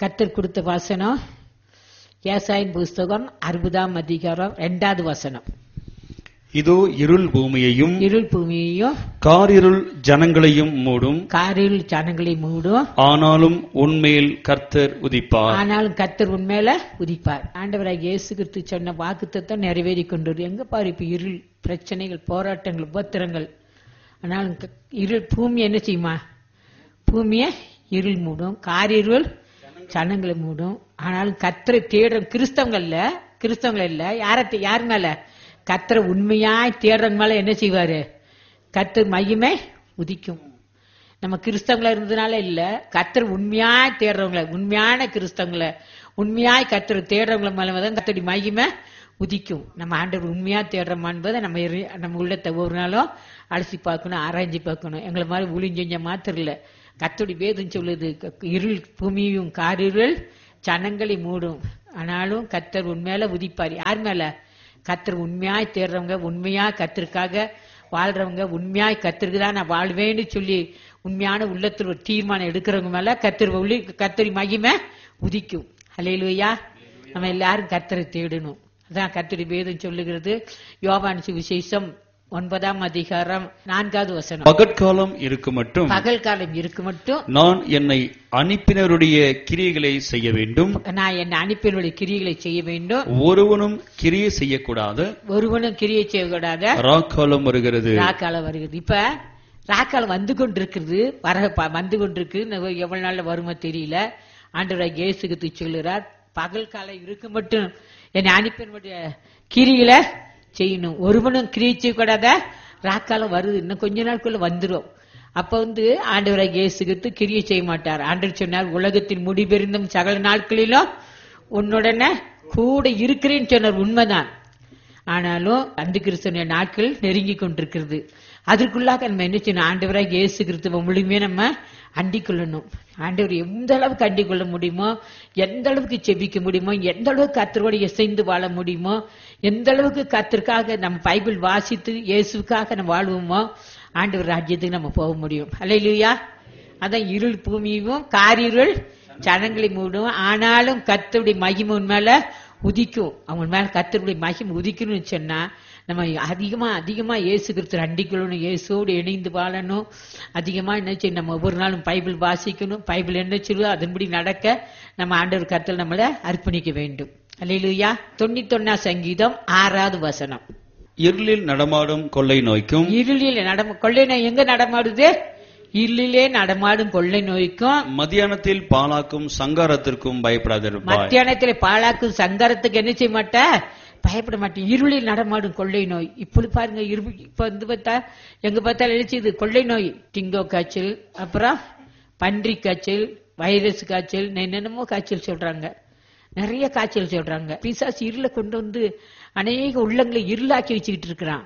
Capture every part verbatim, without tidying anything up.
கர்த்தர் கொடுத்த வசனம் ஏசாயின் புஸ்தகம் அறுபதாம் அதிகாரம் இரண்டாவது வசனம். இதோ இருள் பூமியையும் இருள் பூமியையும் காரிருள் ஜனங்களையும் மூடும், காரிருள் ஜனங்களை மூடும், ஆனாலும் உன்மேல் கர்த்தர் உதிப்பார். ஆனாலும் கர்த்தர் உண்மையில உதிப்பார். ஆண்டவராக இயேசு கிறிஸ்து சொன்ன வாக்குத்தத்தம் நிறைவேறி கொண்டு எங்க பாரு இப்ப இருள் பிரச்சனைகள், போராட்டங்கள், உபத்திரங்கள். ஆனாலும் இருள் பூமி என்ன செய்யுமா? பூமிய இருள் மூடும், காரிருள் ஜனங்களை மூடும். ஆனாலும் கர்த்தரை தேடுற கிறிஸ்தவங்கள்ல கிறிஸ்தவங்கள் இல்ல, யார யார் மேல? கர்த்தரை உண்மையாய் தேடுறவங்க மேல என்ன செய்வாரு? கர்த்தர் மகிமை உதிக்கும். நம்ம கிறிஸ்தவங்களா இருந்ததுனால இல்ல, கர்த்தர் உண்மையாய் தேடுறவங்கள, உண்மையான கிறிஸ்தவங்கள, உண்மையாய் கர்த்தரை தேடுறவங்கள மேலதான் கர்த்தருடைய மகிமை உதிக்கும். நம்ம ஆண்டவர் உண்மையா தேடுறோமா என்பதை நம்ம நம்ம உள்ளத்தை ஒவ்வொரு நாளும் அலசி பார்க்கணும், ஆராய்ச்சி பார்க்கணும். எங்களை மாதிரி ஊழியம் செஞ்ச மாத்திரம் இல்ல, கர்த்தருடைய வேதம் சொல்லுது இருள் பூமியும் காரிருள் ஜனங்களை மூடும், ஆனாலும் கர்த்தர் உண்மையில உதிப்பார். யார் மேல? கர்த்தர் உண்மையாய் தேடுறவங்க, உண்மையா கர்த்தருக்காக வாழ்றவங்க, உண்மையாய் கர்த்தருக்கு தான் நான் வாழ்வேன்னு சொல்லி உண்மையான உள்ளத்தில் ஒரு தீர்மானம் எடுக்கிறவங்க மேல கர்த்தர் ஒளி கர்த்தரி மகிமை உதிக்கும். ஹல்லேலூயா. நம்ம எல்லாரும் கர்த்தரை தேடணும். அதான் கர்த்தருடைய வேதம் சொல்லுகிறது. யோவான் சுவிசேஷம் ஒன்பதாம் அதிகாரம் நான்காவது வசனம். பகற்காலம் இருக்கு மட்டும் பகல் காலம் இருக்கு மட்டும் நான் என்னை அனுப்பினருடைய கிரியைகளை செய்ய வேண்டும், நான் என்னை அனுப்பினருடைய கிரியைகளை செய்ய வேண்டும், ஒருவனும் கிரியை செய்யக்கூடாது, ஒருவனும் கிரியை செய்யக்கூடாது, ராக்காலம் வருகிறது. ராக்காலம் வருகிறது. இப்ப ராக்காலம் வந்து கொண்டிருக்கிறது, வர வந்து கொண்டிருக்கு. எவ்வளவு நாள்ல வருமோ தெரியல. ஆண்டவராக இயேசு கிறிஸ்து சொல்லுறார், பகல் காலம் இருக்கு மட்டும் என்னை அனுப்பினருடைய கிரிகளை செய்யணும், ஒருவனும் கிரியை செய்யக்கூடாத ராக்காலம் வருது, இன்னும் கொஞ்ச நாட்குள்ள வந்துடும். அப்ப வந்து ஆண்டவராக இயேசு கிறிஸ்து கிரியை செய்ய மாட்டார். ஆண்டவர் சொன்னார், உலகத்தின் முடிபெருந்தும் சகல நாட்களிலும் உன்னுடனே கூட இருக்கிறேன்னு சொன்னார். உண்மைதான். ஆனாலும் அந்த கிறிஸ்துவ நாட்கள் நெருங்கி கொண்டிருக்கிறது. அதற்குள்ளாக நம்ம என்ன செய்யணும்? ஆண்டவராக இயேசு கிறிஸ்துவ முழுமையா நம்ம அண்டிக் கொள்ளணும். ஆண்டவர் எந்த அளவுக்கு அண்டிக் கொள்ள முடியுமோ, எந்த அளவுக்கு செபிக்க முடியுமோ, எந்த அளவுக்கு கர்த்தரோடு இசைந்து வாழ முடியுமோ, எந்த அளவுக்கு கர்த்தருக்காக நம்ம பைபிள் வாசித்து இயேசுக்காக நம்ம வாழ்வோமோ, ஆண்டவர் ராஜ்யத்துக்கு நம்ம போக முடியும். அல்லேலூயா. அதான் இருள் பூமியும் காரிருள் ஜனங்களை மூடும், ஆனாலும் கர்த்தருடைய மகிமை மேல உதிக்கும். அவங்க மேல கர்த்தருடைய மகிமை உதிக்கணும்னு சொன்னா நம்ம அதிகமா அதிகமா இயேசு கிறிஸ்து அண்டிக்கொள்ளணும், இயேசுவோடு இணைந்து வாழணும். அதிகமா என்ன செய்யணும்? நம்ம ஒவ்வொரு நாளும் பைபிள் வாசிக்கணும். பைபிள் என்ன சொல்லுதோ அதன்படி நடக்க நம்ம ஆண்டவர் கர்த்தர் நம்மள அர்ப்பணிக்க வேண்டும். அல்லேலூயா. தொண்ணூத்தி ஒன்னா சங்கீதம் ஆறாவது வசனம். இருளில் நடமாடும் கொள்ளை நோய்க்கும், இருளில் நடமா கொள்ளை நோய் எங்க நடமாடுது? இருளிலே நடமாடும் கொள்ளை நோய்க்கும், மத்தியானத்தில் பாலாக்கும் சங்காரத்திற்கும் பயப்படாதிருப்பாய். மத்தியானத்திலே பாலாக்கும் சங்காரத்துக்கு என்ன செய்ய மாட்ட? பயப்பட மாட்டேன். இருளில் நடமாடும் கொள்ளை நோய். இப்படி பாருங்க, இப்ப வந்து பார்த்தா எங்க பார்த்தாலும் எழுச்சிது கொள்ளை நோய். டிங்கோ காய்ச்சல், அப்புறம் பன்றி காய்ச்சல், வைரஸ் காய்ச்சல், என்னென்னமோ காய்ச்சல் சொல்றாங்க. நிறைய காய்ச்சல் சொல்றாங்க. பிசாசு இருளை கொண்டு வந்து அநேக உள்ளங்களை இருளாக்கி வச்சுக்கிட்டு இருக்கிறான்.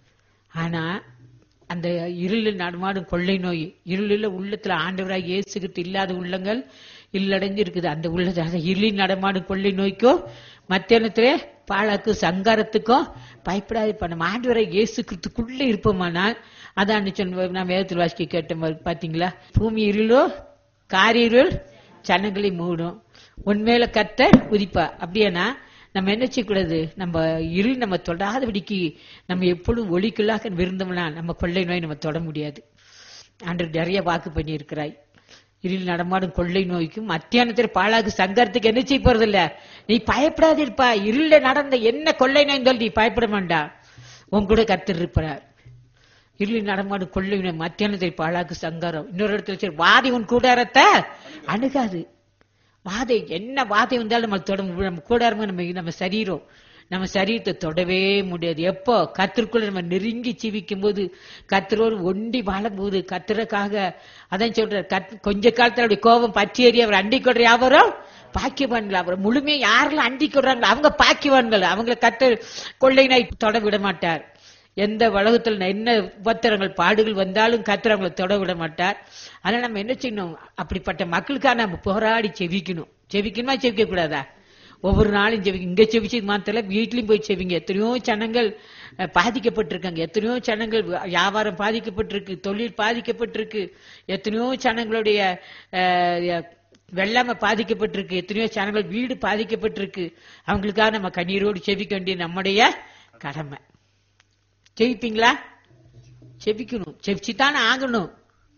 ஆனா அந்த இருளில் நடமாடும் கொள்ளை நோய், இருளில் உள்ளத்துல ஆண்டவராக இயேசுகிட்டு இல்லாத உள்ளங்கள் இல்லடைஞ்சு இருக்குது. அந்த உள்ளது இருளில் நடமாடும் கொள்ளை நோய்க்கும் மத்தியானத்திலே பாழாக்கும் சங்காரத்துக்கும் பயப்படாது. இப்ப நம்ம ஆண்டவராக இயேசு கிறிஸ்துக்குள்ள இருப்போமானால், அதான் சொன்ன நான் வேதத்தில் வாசிக்க கேட்டோம் பாத்தீங்களா? பூமி இருளோ காரிருள் ஜனங்களை மூடும், உண்மையில கர்த்தர் உதிப்பா. அப்படியானா நம்ம என்ன செய்யக்கூடாது? நம்ம இருள் நம்ம தொடாதபடிக்கு நம்ம எப்பொழுதும் ஒளிக்குள்ளாக விருந்தோம்னா நம்ம கொள்ளை நோய் நம்ம தொட முடியாது. ஆண்டவர் நிறைய வாக்கு பண்ணி இருக்கிறாய். இருள் நடமாடும் கொள்ளை நோய்க்கும் மத்தியானத்தில் பாழாக்கு சங்கரத்துக்கு என்ன செய்ய போறது இல்ல. நீ பயப்படாது இருப்பா. இருள நடந்த என்ன கொள்ளை நோய் சொல்லி நீ பயப்பட வேண்டாம். உன் கூட கர்த்தர் இருப்பார். இருளில் நடமாடும் கொள்ளை நோய் மத்தியானத்தில் பாழாக்கு சங்காரம். இன்னொரு இடத்துல சரி, வாதி உன் கூடாரத்தை அணுகாது. வாதை என்ன வாதை வந்தாலும் நம்ம தொட, நம்ம கூடாரமா நம்ம நம்ம சரீரம் நம்ம சரீரத்தை தொடவே முடியாது. எப்போ கர்த்தருக்குள்ள நம்ம நெருங்கி ஜீவிக்கும் போது, கர்த்தரோடு ஒண்டி வாழும் போது, கர்த்தருக்காக அதான் சொல்ற, கொஞ்ச காலத்துல அப்படி கோபம் பற்றி ஏறி அவர் அண்டி கொள்ற யாவரும் பாக்கியவான்கள். அவர் முழுமையா யாரெல்லாம் அண்டி கொள்றாங்களோ அவங்க பாக்கியவான்கள். அவங்களை கர்த்தர் கொள்ளை நாய் தொட விட மாட்டார். எந்த உலகத்துல என்ன உபத்திரங்கள் பாடுகள் வந்தாலும் கர்த்தர் அவங்களை தொட விட மாட்டார். அதனால நம்ம என்ன செய்யணும்? அப்படிப்பட்ட மக்களுக்காக நம்ம போராடி செவிக்கணும். செவிக்கணுமா செவிக்க கூடாதா? ஒவ்வொரு நாளும் செவிங்க. இங்க செவிச்சு மாத்திர வீட்லயும் போய் செவிங்க. எத்தனையோ ஜனங்கள் பாதிக்கப்பட்டிருக்காங்க. எத்தனையோ ஜனங்கள் வியாபாரம் பாதிக்கப்பட்டிருக்கு, தொழில் பாதிக்கப்பட்டிருக்கு. எத்தனையோ ஜனங்களுடைய வெள்ளாம பாதிக்கப்பட்டிருக்கு, எத்தனையோ ஜனங்கள் வீடு பாதிக்கப்பட்டிருக்கு. அவங்களுக்காக நம்ம கண்ணீரோடு செபிக்க வேண்டிய நம்முடைய கடமை. செபிப்பீங்களா? செபிக்கணும், செபிச்சுத்தானே ஆகணும்.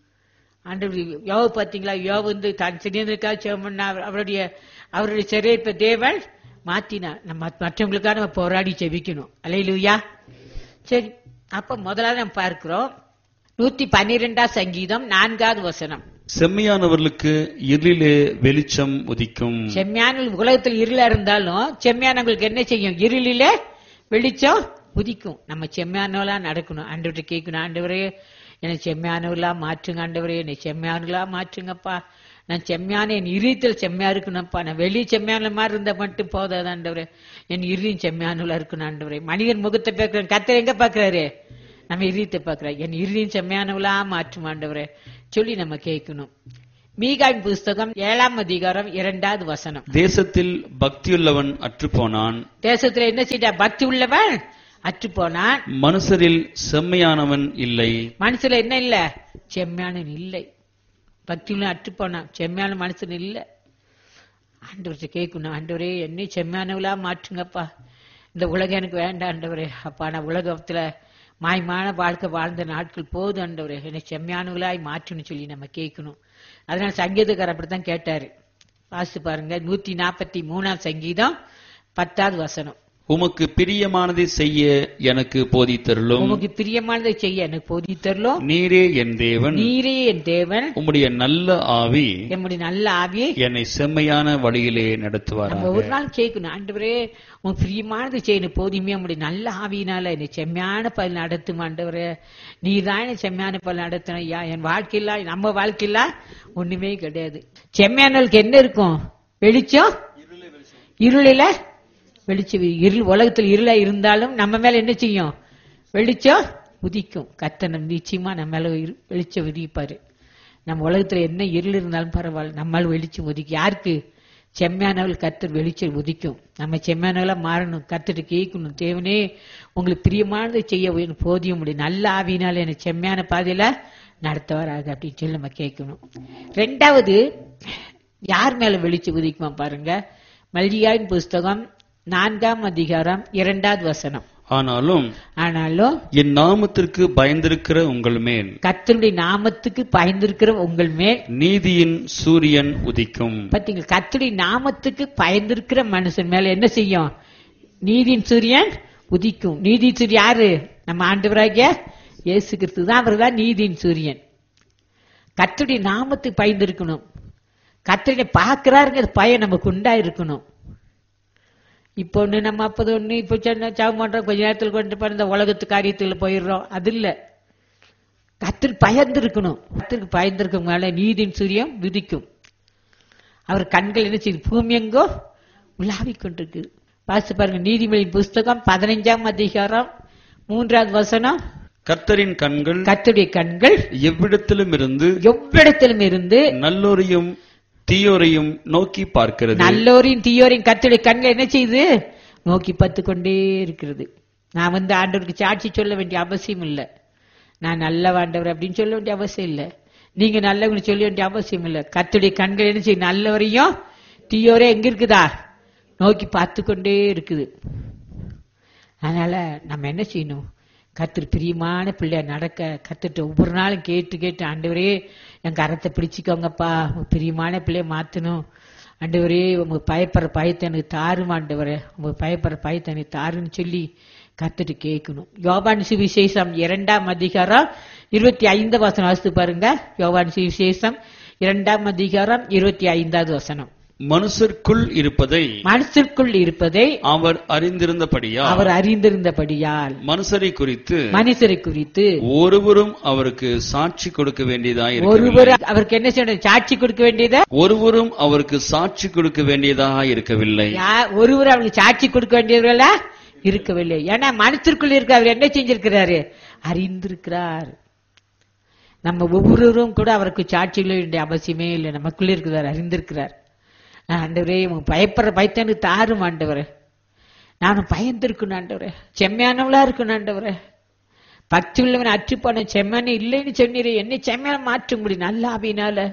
ஆண்டவர் யோபு பாத்தீங்களா, யோபு வந்து தான் சிறியதற்காக ஜெபம் பண்ணா, அவருடைய அவருடைய சிறைப்ப தேவன் மாத்தினார். நம்ம மற்றவங்களுக்காக நம்ம போராடி செபிக்கணும். அல்லேலூயா. சரி, அப்ப முதலாவது நம்ம பார்க்கிறோம் நூத்தி பன்னிரெண்டாம் சங்கீதம் நான்காவது வசனம். செம்மையானவர்களுக்கு இருளிலே வெளிச்சம் உதிக்கும். செம்மையான உலகத்தில் இருளா இருந்தாலும் செம்மையானவங்களுக்கு என்ன செய்யும்? இருளிலே வெளிச்சம் உதிக்கும். நம்ம செம்மையானவளா நடக்கணும். ஆண்டவர்கிட்ட கேட்கணும், ஆண்டவரே என்னை செம்மையானவர்களா மாற்றுங்க, ஆண்டவரே என்னை செம்மையானவர்களா மாற்றுங்கப்பா, நான் செம்மையான என் இறுதியில் செம்மையா இருக்கணும்ப்பா, நான் வெளியே செம்மையான மாதிரி இருந்தா மட்டும் போதாது ஆண்டவரே, என் இறுதியும் செம்மையானவளா இருக்கணும் ஆண்டவரே. மனிதன் முகத்தை பார்க்கிறேன், கர்த்தர் எங்க பாக்குறாரு? நம்ம இறுதியத்தை பார்க்கிறோம். என் இறுதியும் செம்மையானவளா மாற்றும் ஆண்டவரே சொல்லி நம்ம கேட்கணும். மீகாவின் புஸ்தகம் ஏழாம் அதிகாரம் இரண்டாவது வசனம். தேசத்தில் பக்தியுள்ளவன் அற்றுப்போனான். தேசத்துல என்ன செய்ய? பக்தி உள்ளவன் அற்று போனான். மனுஷரில் செம்மையானவன் இல்லை. மனுஷல என்ன இல்ல? செம்மையானவன் இல்லை. பக்தி உள்ள அற்று போனான், செம்மையான மனுஷன் இல்ல. ஆண்டவர்கிட்ட கேட்கணும், ஆண்டவரே என்னை செம்மையானவளா மாற்றுங்கப்பா, இந்த உலகம் எனக்கு வேண்டாம் ஆண்டவரே, அப்பா நான் உலகத்துல மாயமான வாழ்க்கை வாழ்ந்த நாட்கள் போது ஆண்டவரே, என்னை செம்மையானவளாய் மாற்றுன்னு சொல்லி நம்ம கேட்கணும். அதனால சங்கீதக்காரர் அப்படித்தான் கேட்டாரு. வாசித்து பாருங்க, நூத்தி நாற்பத்தி மூணாம் சங்கீதம் பத்தாவது வசனம். உமக்கு பிரியமானதை செய்ய எனக்கு போதித்தருளும். உமக்கு பிரியமானதை செய்ய எனக்கு போதித்தருளும். நீரே என் தேவன், நீரே என் தேவன், உம்முடைய நல்ல ஆவி என்னுடைய நல்ல ஆவியை என்னை செம்மையான வழியிலே நடத்துவாராக. ஒரு நாள் கேட்கணும், ஆண்டவரே உன் பிரியமானது செய்யணும் போதுமே, உங்களுடைய நல்ல ஆவியினால என்னை செம்மையான பல் நடத்தும் ஆண்டவரே, நீ தான் என்னை செம்மையான பல் நடத்தணும் ஐயா. என் வாழ்க்கையில நம்ம வாழ்க்கையில ஒண்ணுமே கிடையாது. செம்மையானவளுக்கு என்ன இருக்கும்? வெளிச்சம். இருளில வெளிச்சம். இருள் உலகத்தில் இருளா இருந்தாலும் நம்ம மேல என்ன செய்யும்? வெளிச்சம் உதிக்கும். கர்த்தர் நிச்சயமா நம்ம மேல வெளிச்சம் உதிப்பாரு. நம்ம உலகத்துல என்ன இருள் இருந்தாலும் பரவாயில்ல, நம்மால் வெளிச்சம் உதிக்கும். யாருக்கு? செம்மையானவள் கர்த்தர் வெளிச்சம் உதிக்கும். நம்ம செம்மையானவளா மாறணும். கர்த்தர் கேட்கணும், தேவனே உங்களுக்கு பிரியமானதை செய்ய போதிய முடியும், நல்ல ஆவியினால எனக்கு செம்மையான பாதையில நடத்துவாராக அப்படின்னு சொல்லி நம்ம கேட்கணும். ரெண்டாவது, யார் மேல வெளிச்சம் உதிக்குமா பாருங்க. மல்கியாவின் புஸ்தகம் நான்காம் அதிகாரம் இரண்டாவது வசனம். ஆனாலும் ஆனாலும் என் நாமத்திற்கு பயந்திருக்கிற உங்கள் மேல், கர்த்தருடைய நாமத்துக்கு பயந்திருக்கிற உங்கள் மேல் நீதியின் சூரியன் உதிக்கும். பாத்தீங்க, கர்த்தருடைய நாமத்துக்கு பயந்திருக்கிற மனுஷன் மேல என்ன செய்யும்? நீதியின் சூரியன் உதிக்கும். நீதி சூரியன் யாரு? நம்ம ஆண்டவராகிய இயேசு கிறிஸ்து தான். அவர் தான் நீதியின் சூரியன். கர்த்தருடைய நாமத்துக்கு பயந்திருக்கணும். கர்த்தரை பாக்குறாருங்க பயம் நமக்கு உண்டா இருக்கணும். இப்போ ஒண்ணு நம்ம அப்பது ஒண்ணு இப்ப சாவு பண்றோம், கொஞ்ச நேரத்தில் கொண்டு போய் இந்த உலகத்து காரியத்துல போயிடுறோம். அது இல்ல, கர்த்தருக்கு பயந்து இருக்கணும். கர்த்தருக்கு பயந்திருக்கவங்க நீதியின் சூரியன் விதிக்கும். அவர் கண்கள் என்ன செய்யுது? பூமி எங்கோ உலாவிக் கொண்டிருக்கு. வாசித்து பாருங்க, நீதிமொழியின் புஸ்தகம் பதினைஞ்சாம் அதிகாரம் மூன்றாவது வசனம். கர்த்தரின் கண்கள், கர்த்தருடைய கண்கள் எவ்விடத்திலும் இருந்து எவ்விடத்திலும் இருந்து நல்லோரையும் தீயோரையும் நோக்கி பார்க்கிறது. நல்லோரையும் தீயோரையும் கர்த்தருடைய கண்கள் என்ன செய்யுது? நோக்கி பார்த்து கொண்டே இருக்கிறது. நான் வந்து ஆண்டவருக்கு சாட்சி சொல்ல வேண்டிய அவசியம் இல்லை. நான் நல்ல ஆண்டவர் அப்படின்னு சொல்ல வேண்டிய அவசியம் இல்லை. நீங்க நல்லவங்க சொல்ல வேண்டிய அவசியம் இல்லை. கர்த்தருடைய கண்கள் என்ன செய்யும்? நல்லவரையும் தீயோரே எங்க இருக்குதா? நோக்கி பார்த்து கொண்டே இருக்குது. அதனால நம்ம என்ன செய்யணும்? கர்த்தர் பிரியமான பிள்ளையா நடக்க கத்துட்டு ஒவ்வொரு நாளும் கேட்டு கேட்டு, ஆண்டவரே என் கரத்தை பிடிச்சிக்கோங்கப்பா, பிரியமான பிள்ளைய மாத்தணும் ஆண்டவரே, உங்க பயப்படுற பயத்தை எனக்கு தாரும் ஆண்டவரே, உங்க பயப்படுற பயத்தை எனக்கு தாருன்னு சொல்லி கத்துட்டு கேட்கணும். யோவான் சுவிசேஷம் இரண்டாம் அதிகாரம் இருபத்தி ஐந்து வசனம் வாசித்து பாருங்க. யோவான் சுவிசேஷம் இரண்டாம் அதிகாரம் இருபத்தி ஐந்தாவது வசனம். மனுஷருக்குள் இருப்பதை மனுஷருக்குள் இருப்பதை அவர் அறிந்திருந்தபடியால் அவர் அறிந்திருந்தபடியால் மனுஷரை குறித்து மனுஷரை குறித்து ஒருவரும் அவருக்கு சாட்சி கொடுக்க வேண்டியதாக ஒருவர் அவருக்கு என்ன செய்யணும்? சாட்சி கொடுக்க வேண்டியதா ஒருவரும் அவருக்கு சாட்சி கொடுக்க வேண்டியதாக இருக்கவில்லை. ஒருவர் அவருக்கு சாட்சி கொடுக்க வேண்டியவர்களா இருக்கவில்லை. ஏன்னா மனுஷருக்குள் இருக்க அவர் என்ன செஞ்சிருக்கிறாரு? அறிந்திருக்கிறார். நம்ம ஒவ்வொருவரும் கூட அவருக்கு சாட்சிகள வேண்டிய அவசியமே இல்லை. நமக்குள்ள இருக்கிறார், அறிந்திருக்கிறார். ஆண்டவரே உங்க பயப்படுற பயத்தனு தாரும் ஆண்டவரே, நானும் பயந்து இருக்கணும் ஆண்டவரே, செம்மையானவளா இருக்கணும் ஆண்டவரே, பக்தி உள்ளவன் அற்றுப்பான செம்மனே இல்லைன்னு சொன்னீரே, என்னை செம்மையான மாற்ற முடியும் நல்ல ஆவியினால,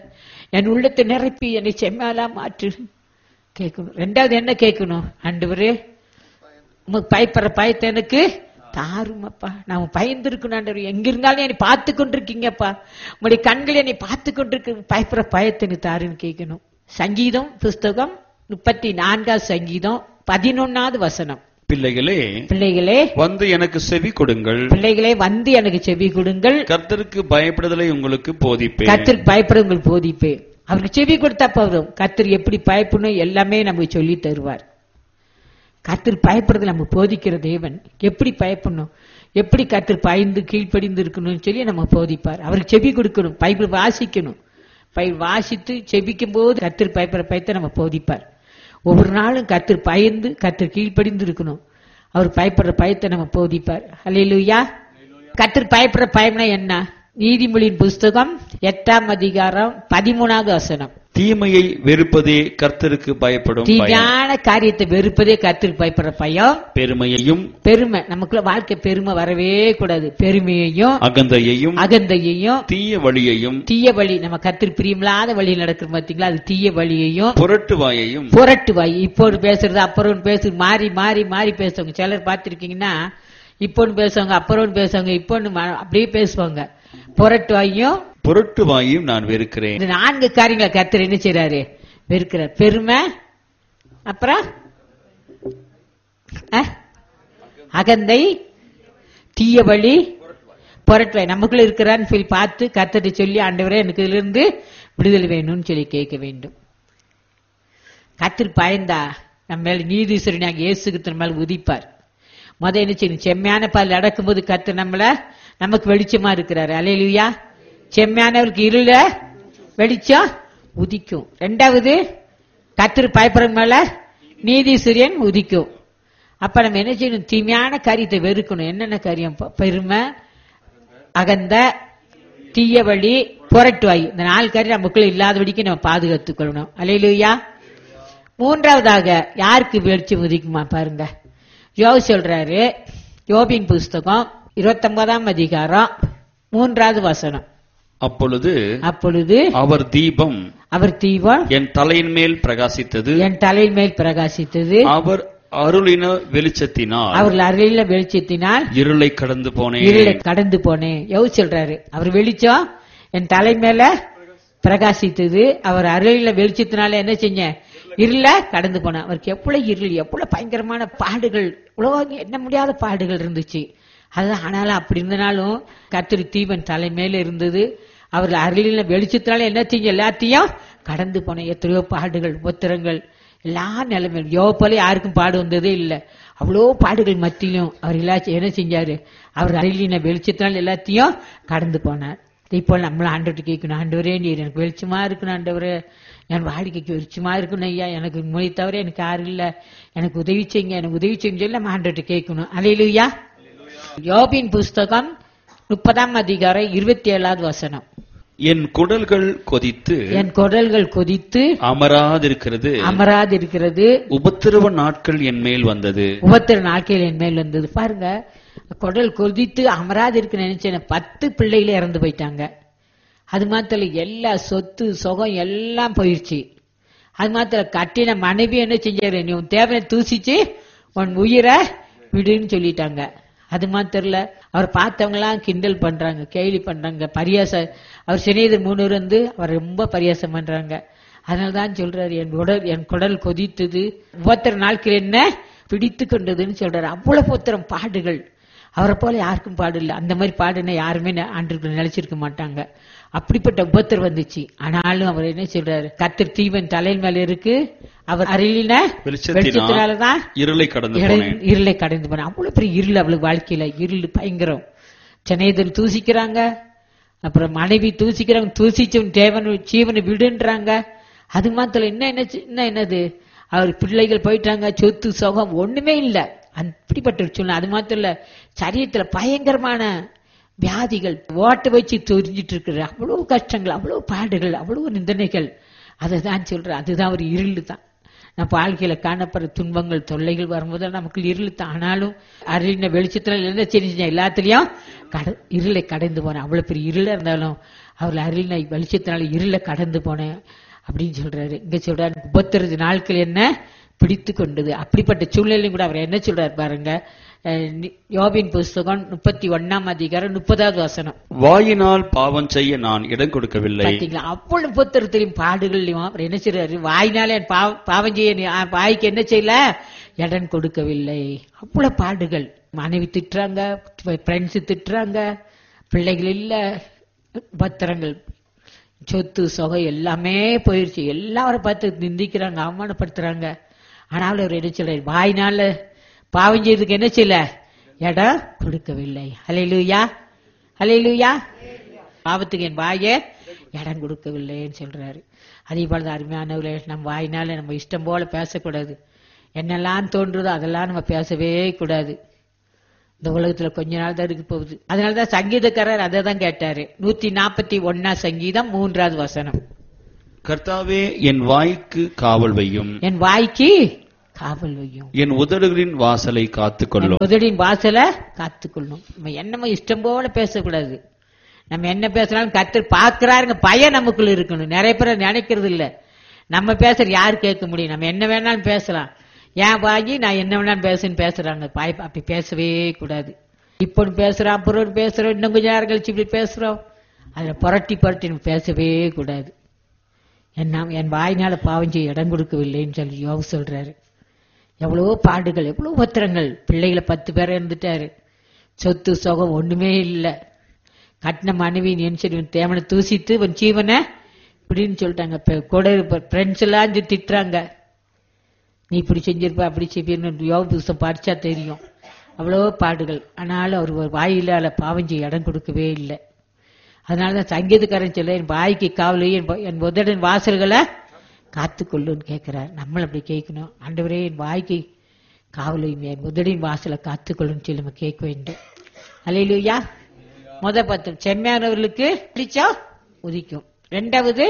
என் உள்ளத்தை நிரப்பி என்னை செம்மாலா மாற்று கேட்கணும். ரெண்டாவது என்ன கேட்கணும்? ஆண்டவரே உமக்கு பயப்படுற பயத்தை எனக்கு தாருமப்பா. நாம பயந்து இருக்கணும் ஆண்டவரே. எங்க இருந்தாலும் என்னை பார்த்து கொண்டிருக்கீங்கப்பா, உங்களுடைய கண்கள் என்னை பார்த்து கொண்டிருக்கு, பயப்படுற பயத்தை எனக்கு தாருன்னு கேட்கணும். சங்கீதம் புஸ்தகம் முப்பத்தி நான்காவது சங்கீதம் பதினொன்னாவது வசனம். பிள்ளைகளே பிள்ளைகளே வந்து எனக்கு செவி கொடுங்கள். பிள்ளைகளே வந்து எனக்கு செவி கொடுங்கள். கர்த்தருக்கு பயப்படுதலை உங்களுக்கு போதிப்பேன். கர்த்தருக்கு பயப்பட உங்களுக்கு போதிப்பேன். அவருக்கு செவி கொடுத்தா போதும். கர்த்தர் எப்படி பயப்படணும் எல்லாமே நமக்கு சொல்லி தருவார். கர்த்தர் பயப்படுறது நம்ம போதிக்கிற தேவன். எப்படி பயப்படணும், எப்படி கர்த்தர் பயந்து கீழ்ப்படிந்து இருக்கணும்னு சொல்லி நம்ம போதிப்பார். அவருக்கு செவி கொடுக்கணும், பைபிள் வாசிக்கணும். பைபிள் வாசித்து செபிக்கும் போது கர்த்தர் பயப்படுற பயத்தை நம்ம போதிப்பார். ஒவ்வொரு நாளும் கர்த்தர் பயந்து கர்த்தர் கீழ்ப்படிந்து இருக்கணும். அவர் பயப்படுற பயத்தை நம்ம போதிப்பார். அல்லேலூயா. கர்த்தர் பயப்படுற பயம்னா என்ன? நீதிமொழியின் புஸ்தகம் எட்டாம் அதிகாரம் பதிமூணாவது வசனம். தீமையை வெறுப்பதே கர்த்தருக்கு பயப்படும் பயம். தீமையான காரியத்தை வெறுப்பதே கர்த்தருக்கு பயப்படுற பயம். பெருமையையும் பெருமை நமக்குள்ள வாழ்க்கை பெருமை வரவே கூடாது. பெருமையையும் அகந்தையையும் அகந்தையையும் தீய வழியையும் தீய வழி நம்ம கர்த்தருக்கு பிரியமில்லாத வழி நடக்கிற பாத்தீங்களா, அது தீய வழியையும் புரட்டு வாயையும் புரட்டு வாய். இப்போ பேசுறது அப்புறம் பேசுறது மாறி மாறி மாறி பேசுவாங்க. சிலர் பார்த்திருக்கீங்கன்னா இப்போன்னு பேசுவாங்க, அப்புறம் பேசுவாங்க, இப்போன்னு அப்படியே பேசுவாங்க. புரட்டு வாயும் புரட்டு வாயும் நான் வெறுக்கிறேன். இந்த நான்கு காரியங்களை கர்த்தர் என்ன செய்றாரு? வெறுக்கிறார். பெருமை, அப்புறம் அகந்தை, தீய வழி, புரட்டுவாய் நமக்குள்ள இருக்கிறான்னு சொல்லி பார்த்து கர்த்தரை சொல்லி ஆண்டவரே எனக்கு இதுல இருந்து விடுதலை வேணும்னு சொல்லி கேட்க வேண்டும். கர்த்தர் பயந்தா நம்ம மேல நீதீஸ்வரனாக இயேசுக்கு மேல உதிப்பார். முத என்ன செய்யணும்? செம்மையான பால் நடக்கும்போது கர்த்தர் நம்மள நமக்கு வெளிச்சமா இருக்கிறாரு. அல்லேலூயா. செம்மையானவருக்கு இருள வெளிச்சம் உதிக்கும். ரெண்டாவது கர்த்தர் பயப்படுற மேல நீதி சூரியன் உதிக்கும். அப்ப நம்ம என்ன செய்யணும்? தீமையான காரியத்தை வெறுக்கணும். என்னென்ன காரியம்? பெருமை, அகந்த, தீய வழி, புரட்டுவாய். இந்த நாலு காரியம் நமக்குள்ள இல்லாதபடிக்கு நம்ம பாதுகாத்துக் கொள்ளணும். அல்லேலூயா. மூன்றாவதாக யாருக்கு வெளிச்சம் உதிக்குமா பாருங்க. யோபு சொல்றாரு, யோபின் புஸ்தகம் இருபத்தி ஒன்பதாம் அதிகாரம் மூன்றாவது வசனம். அப்பொழுது அப்பொழுது அவர் தீபம் அவர் தீபம் என் தலையின் மேல் பிரகாசித்தது. என் தலையின் மேல் பிரகாசித்தது. அவர் அருளின வெளிச்சத்தினால் அவர்கள் அருளின வெளிச்சத்தினால் இருளை கடந்து போனேன். இருளை கடந்து போனேன். யோபு சொல்றாரு, அவர் வெளிச்சம் என் தலை மேல பிரகாசித்தது. அவர் அருளின வெளிச்சத்தினால என்ன செஞ்ச? இருள கடந்து போன. அவருக்கு எவ்வளவு இருள், எவ்வளவு பயங்கரமான பாடுகள், உலகம் என்ன முடியாத பாடுகள் இருந்துச்சு. அதுதான். ஆனாலும் அப்படி இருந்தனாலும் கர்த்தர் தீபன் தலை மேல இருந்தது. அவர்கள் அருளின வெளிச்சத்தினால என்ன செஞ்ச? எல்லாத்தையும் கடந்து போன. எத்தனையோ பாடுகள், உபத்திரங்கள், எல்லா நிலைமையும். யோபு போல யாருக்கும் பாடு வந்ததே இல்லை. அவ்வளோ பாடுகள் மத்தியிலும் அவர் எல்லாத்தையும் என்ன செஞ்சாரு? அவர் அருளின வெளிச்சத்தினால எல்லாத்தையும் கடந்து போனார். இப்போ நம்மளும் ஆண்டவர்கிட்ட கேட்கணும், ஆண்டவரே நீர் எனக்கு வெளிச்சமா இருக்கணும், ஆண்டவரே என் வாழ்க்கைக்கு வெளிச்சமா இருக்கணும் ஐயா, எனக்கு மொழி தவிர எனக்கு யாரும் இல்லை, எனக்கு உதவி செய்யுங்க, எனக்கு உதவி செய்யுங்க சொல்லி நம்ம ஆண்டவர்கிட்ட கேட்கணும். அல்லேலூயா. யோபின் புஸ்தகம் முப்பதாம் அதிகாரம் இருபத்தி ஏழாவது வசனம். என் குடல்கள் கொதித்து என் குடல்கள் கொதித்து அமராதிருக்கிறது அமராதிருக்கிறது உபத்திரவ நாட்கள் என் மேல் வந்தது. உபத்திர நாட்கள் என் மேல் வந்தது. பாருங்க, குடல் கொதித்து அமராதிருக்கு நினைச்சேன். பத்து பிள்ளைகளே இறந்து போயிட்டாங்க. அது மாத்திரம் எல்லா சொத்து சுகம் எல்லாம் போயிடுச்சு. அது மாத்திரம் கட்டின மனைவி என்ன செஞ்சாரு? நீ உன் தேவையை தூசிச்சு உன் உயிரை விடுன்னு சொல்லிட்டாங்க. அது மாத்திரல அவர் பார்த்தவங்க எல்லாம் கிண்டல் பண்றாங்க, கேலி பண்றாங்க, பரியாச அவர் சிநேகிதர் மூணு வந்து அவர் ரொம்ப பரியாசம் பண்றாங்க. அதனாலதான் சொல்றாரு, என் உடல் என் குடல் கொதித்தது, உபத்திர நாட்கள் என்ன பிடித்து கொண்டதுன்னு சொல்றாரு. அவ்வளவு உபத்திரம் பாடுகள். அவரை போல யாருக்கும் பாடு இல்லை. அந்த மாதிரி பாடுன்னா யாருமே ஆண்டு நினைச்சிருக்க மாட்டாங்க. அப்படிப்பட்ட உபத்திரம் வந்துச்சு. ஆனாலும் அவர் என்ன சொல்றாரு? கர்த்தர் தீபன் தலையின் மேல இருக்கு, அவர் அருளின வெளிச்சத்தினாலதான் இருளை கடந்து இருளை கடந்து போன. அவ்வளவு பெரிய இருள் அவளுக்கு வாழ்க்கையில. இருள் பயங்கரம். சிநேகிதர் தூசிக்கிறாங்க, அப்புறம் மனைவி தூசிக்கிறாங்க, தூசிச்சவன் தேவன் ஜீவனை விடுன்றாங்க. அது மாத்திரம் என்ன என்ன என்னது? அவர் பிள்ளைகள் போயிட்டாங்க, சொத்து சுகம் ஒண்ணுமே இல்லை. அப்படிப்பட்ட சொன்ன. அது மாத்திரம் இல்ல, சரீரத்துல பயங்கரமான வியாதிகள், ஓட்ட வச்சு தெரிஞ்சிட்டு இருக்கிற அவ்வளவு கஷ்டங்கள், அவ்வளவு பாடுகள், அவ்வளவு நிந்தனைகள். அதுதான் சொல்றேன், அதுதான் ஒரு இருள் தான். நம்ம வாழ்க்கையில காணப்படுற துன்பங்கள் தொல்லைகள் வரும்போது நமக்கு இருள் தான். ஆனாலும் அருளின வெளிச்சத்துல என்ன செஞ்ச எல்லாத்திலையும் கட இருளை கடந்து போன. அவ்வளவு பெரிய இருளா இருந்தாலும் அவர் அருளினை வெளிச்சத்தினால இருள கடந்து போனேன் அப்படின்னு சொல்றாரு. இங்க சொல்றாரு முப்பத்தி நாட்கள் என்ன பிடித்து கொண்டது. அப்படிப்பட்ட சூழ்நிலையும் கூட அவர் என்ன சொல்றாரு பாருங்க. யோபின் புஸ்தகம் முப்பத்தி ஒன்னாம் அதிகாரம் முப்பதாவது வசனம். வாயினால் பாவம் செய்ய நான் இடம் கொடுக்கவில்லை. பாத்தீங்களா, அவ்வளவு புத்திரத்திலையும் பாடுகள்லையும் அவர் என்ன செய்யறாரு, வாயினாலே பாவம் செய்ய வாய்க்கு என்ன செய்யல, இடம் கொடுக்கவில்லை. அவ்வளவு பாடுகள். மனைவி திட்டுறாங்க, ஃப்ரெண்ட்ஸ் திட்டுறாங்க, பிள்ளைகள் இல்ல, பத்திரங்கள், சொத்து சொகை எல்லாமே போயிருச்சு. எல்லாரும் பார்த்து நிந்திக்கிறாங்க, அவமானப்படுத்துறாங்க. ஆனாலும் அவர் என்ன சொல்றாரு, வாயினால பாவம் செய்யறதுக்கு என்ன செய்யல, இடம் கொடுக்கவில்லை. ஹல்லேலூயா, ஹல்லேலூயா. பாவத்துக்கு என் வாயே இடம் கொடுக்கவில்லைன்னு சொல்றாரு. அதே போலதான் அருமையானவர்களே, நம்ம வாயினால நம்ம இஷ்டம் போல பேசக்கூடாது. என்னெல்லாம் தோன்றுதோ அதெல்லாம் நம்ம பேசவே கூடாது. இந்த உலகத்துல கொஞ்ச நாள் தான் இருக்கு போகுது. அதனாலதான் சங்கீதக்காரர் அதை தான் கேட்டாரு. நூத்தி நாற்பத்தி ஒன்னா சங்கீதம் மூன்றாவது வசனம். கர்த்தாவே என் வாய்க்கு காவல் வையும், என் வாய்க்கு காவல் வையும், என் உதடுகளின் வாசலை காத்துக்கொள்ளும். உதடின் வாசலை காத்துக்கொள்ளும். நம்ம என்னமோ இஷ்டம் போல பேசக்கூடாது. நம்ம என்ன பேசினாலும் கர்த்தர் பார்க்கிறாருங்க பயம் நமக்குள்ள இருக்கணும். நிறைய பேர் நினைக்கிறது இல்ல, நம்ம பேசுற யாரு கேட்க முடியும், நம்ம என்ன வேணாலும் பேசலாம், ஏன் வாங்கி நான் என்ன வேணாலும் பேசுன்னு பேசுறாங்க. பாய் அப்படி பேசவே கூடாது. இப்போ பேசுறோம், அப்புறம் பேசுறோம், இன்னும் கொஞ்சம் நேரம் கழிச்சு இப்படி பேசுறோம், அதுல புரட்டி புரட்டி நம்ம பேசவே கூடாது. என்ன என் வாயினால பாவம் செய்ய இடம் கொடுக்கவில்லைன்னு சொல்லி யோபு சொல்றாரு. எவ்வளவோ பாடுகள், எவ்வளவு பத்திரங்கள். பிள்ளைகளை பத்து பேரை இருந்துட்டாரு, சொத்து சொகம் ஒண்ணுமே இல்லை. கட்டின மனைவி நினைச்சு தேவனை தூசித்து உன் ஜீவனை இப்படின்னு சொல்லிட்டாங்க. கூட ஃப்ரெண்ட்ஸ் எல்லாம் திட்டுறாங்க, நீ இப்படி செஞ்சிருப்ப அப்படி செய்யணும். யோபு புஸ்தகம் படிச்சா தெரியும். அவ்வளோ பாடுகள். ஆனாலும் அவர் ஒரு வாயிலால பாவம் செய்ய இடம் கொடுக்கவே இல்லை. அதனாலதான் சங்கீதக்காரன் சொல்ல, என் வாய்க்கு காவலையும் என் உதடின் வாசல்களை காத்துக்கொள்ளுன்னு கேட்கிறார். நம்மள அப்படி கேட்கணும். ஆண்டவரே என் வாய்க்கு காவலையும் என் உதடின் வாசலை காத்துக்கொள்ளுன்னு சொல்லி நம்ம கேட்க வேண்டும். அல்லேலூயா. முத பத்து செம்மையானவர்களுக்கு பிடிச்சா உதிக்கும். ரெண்டாவது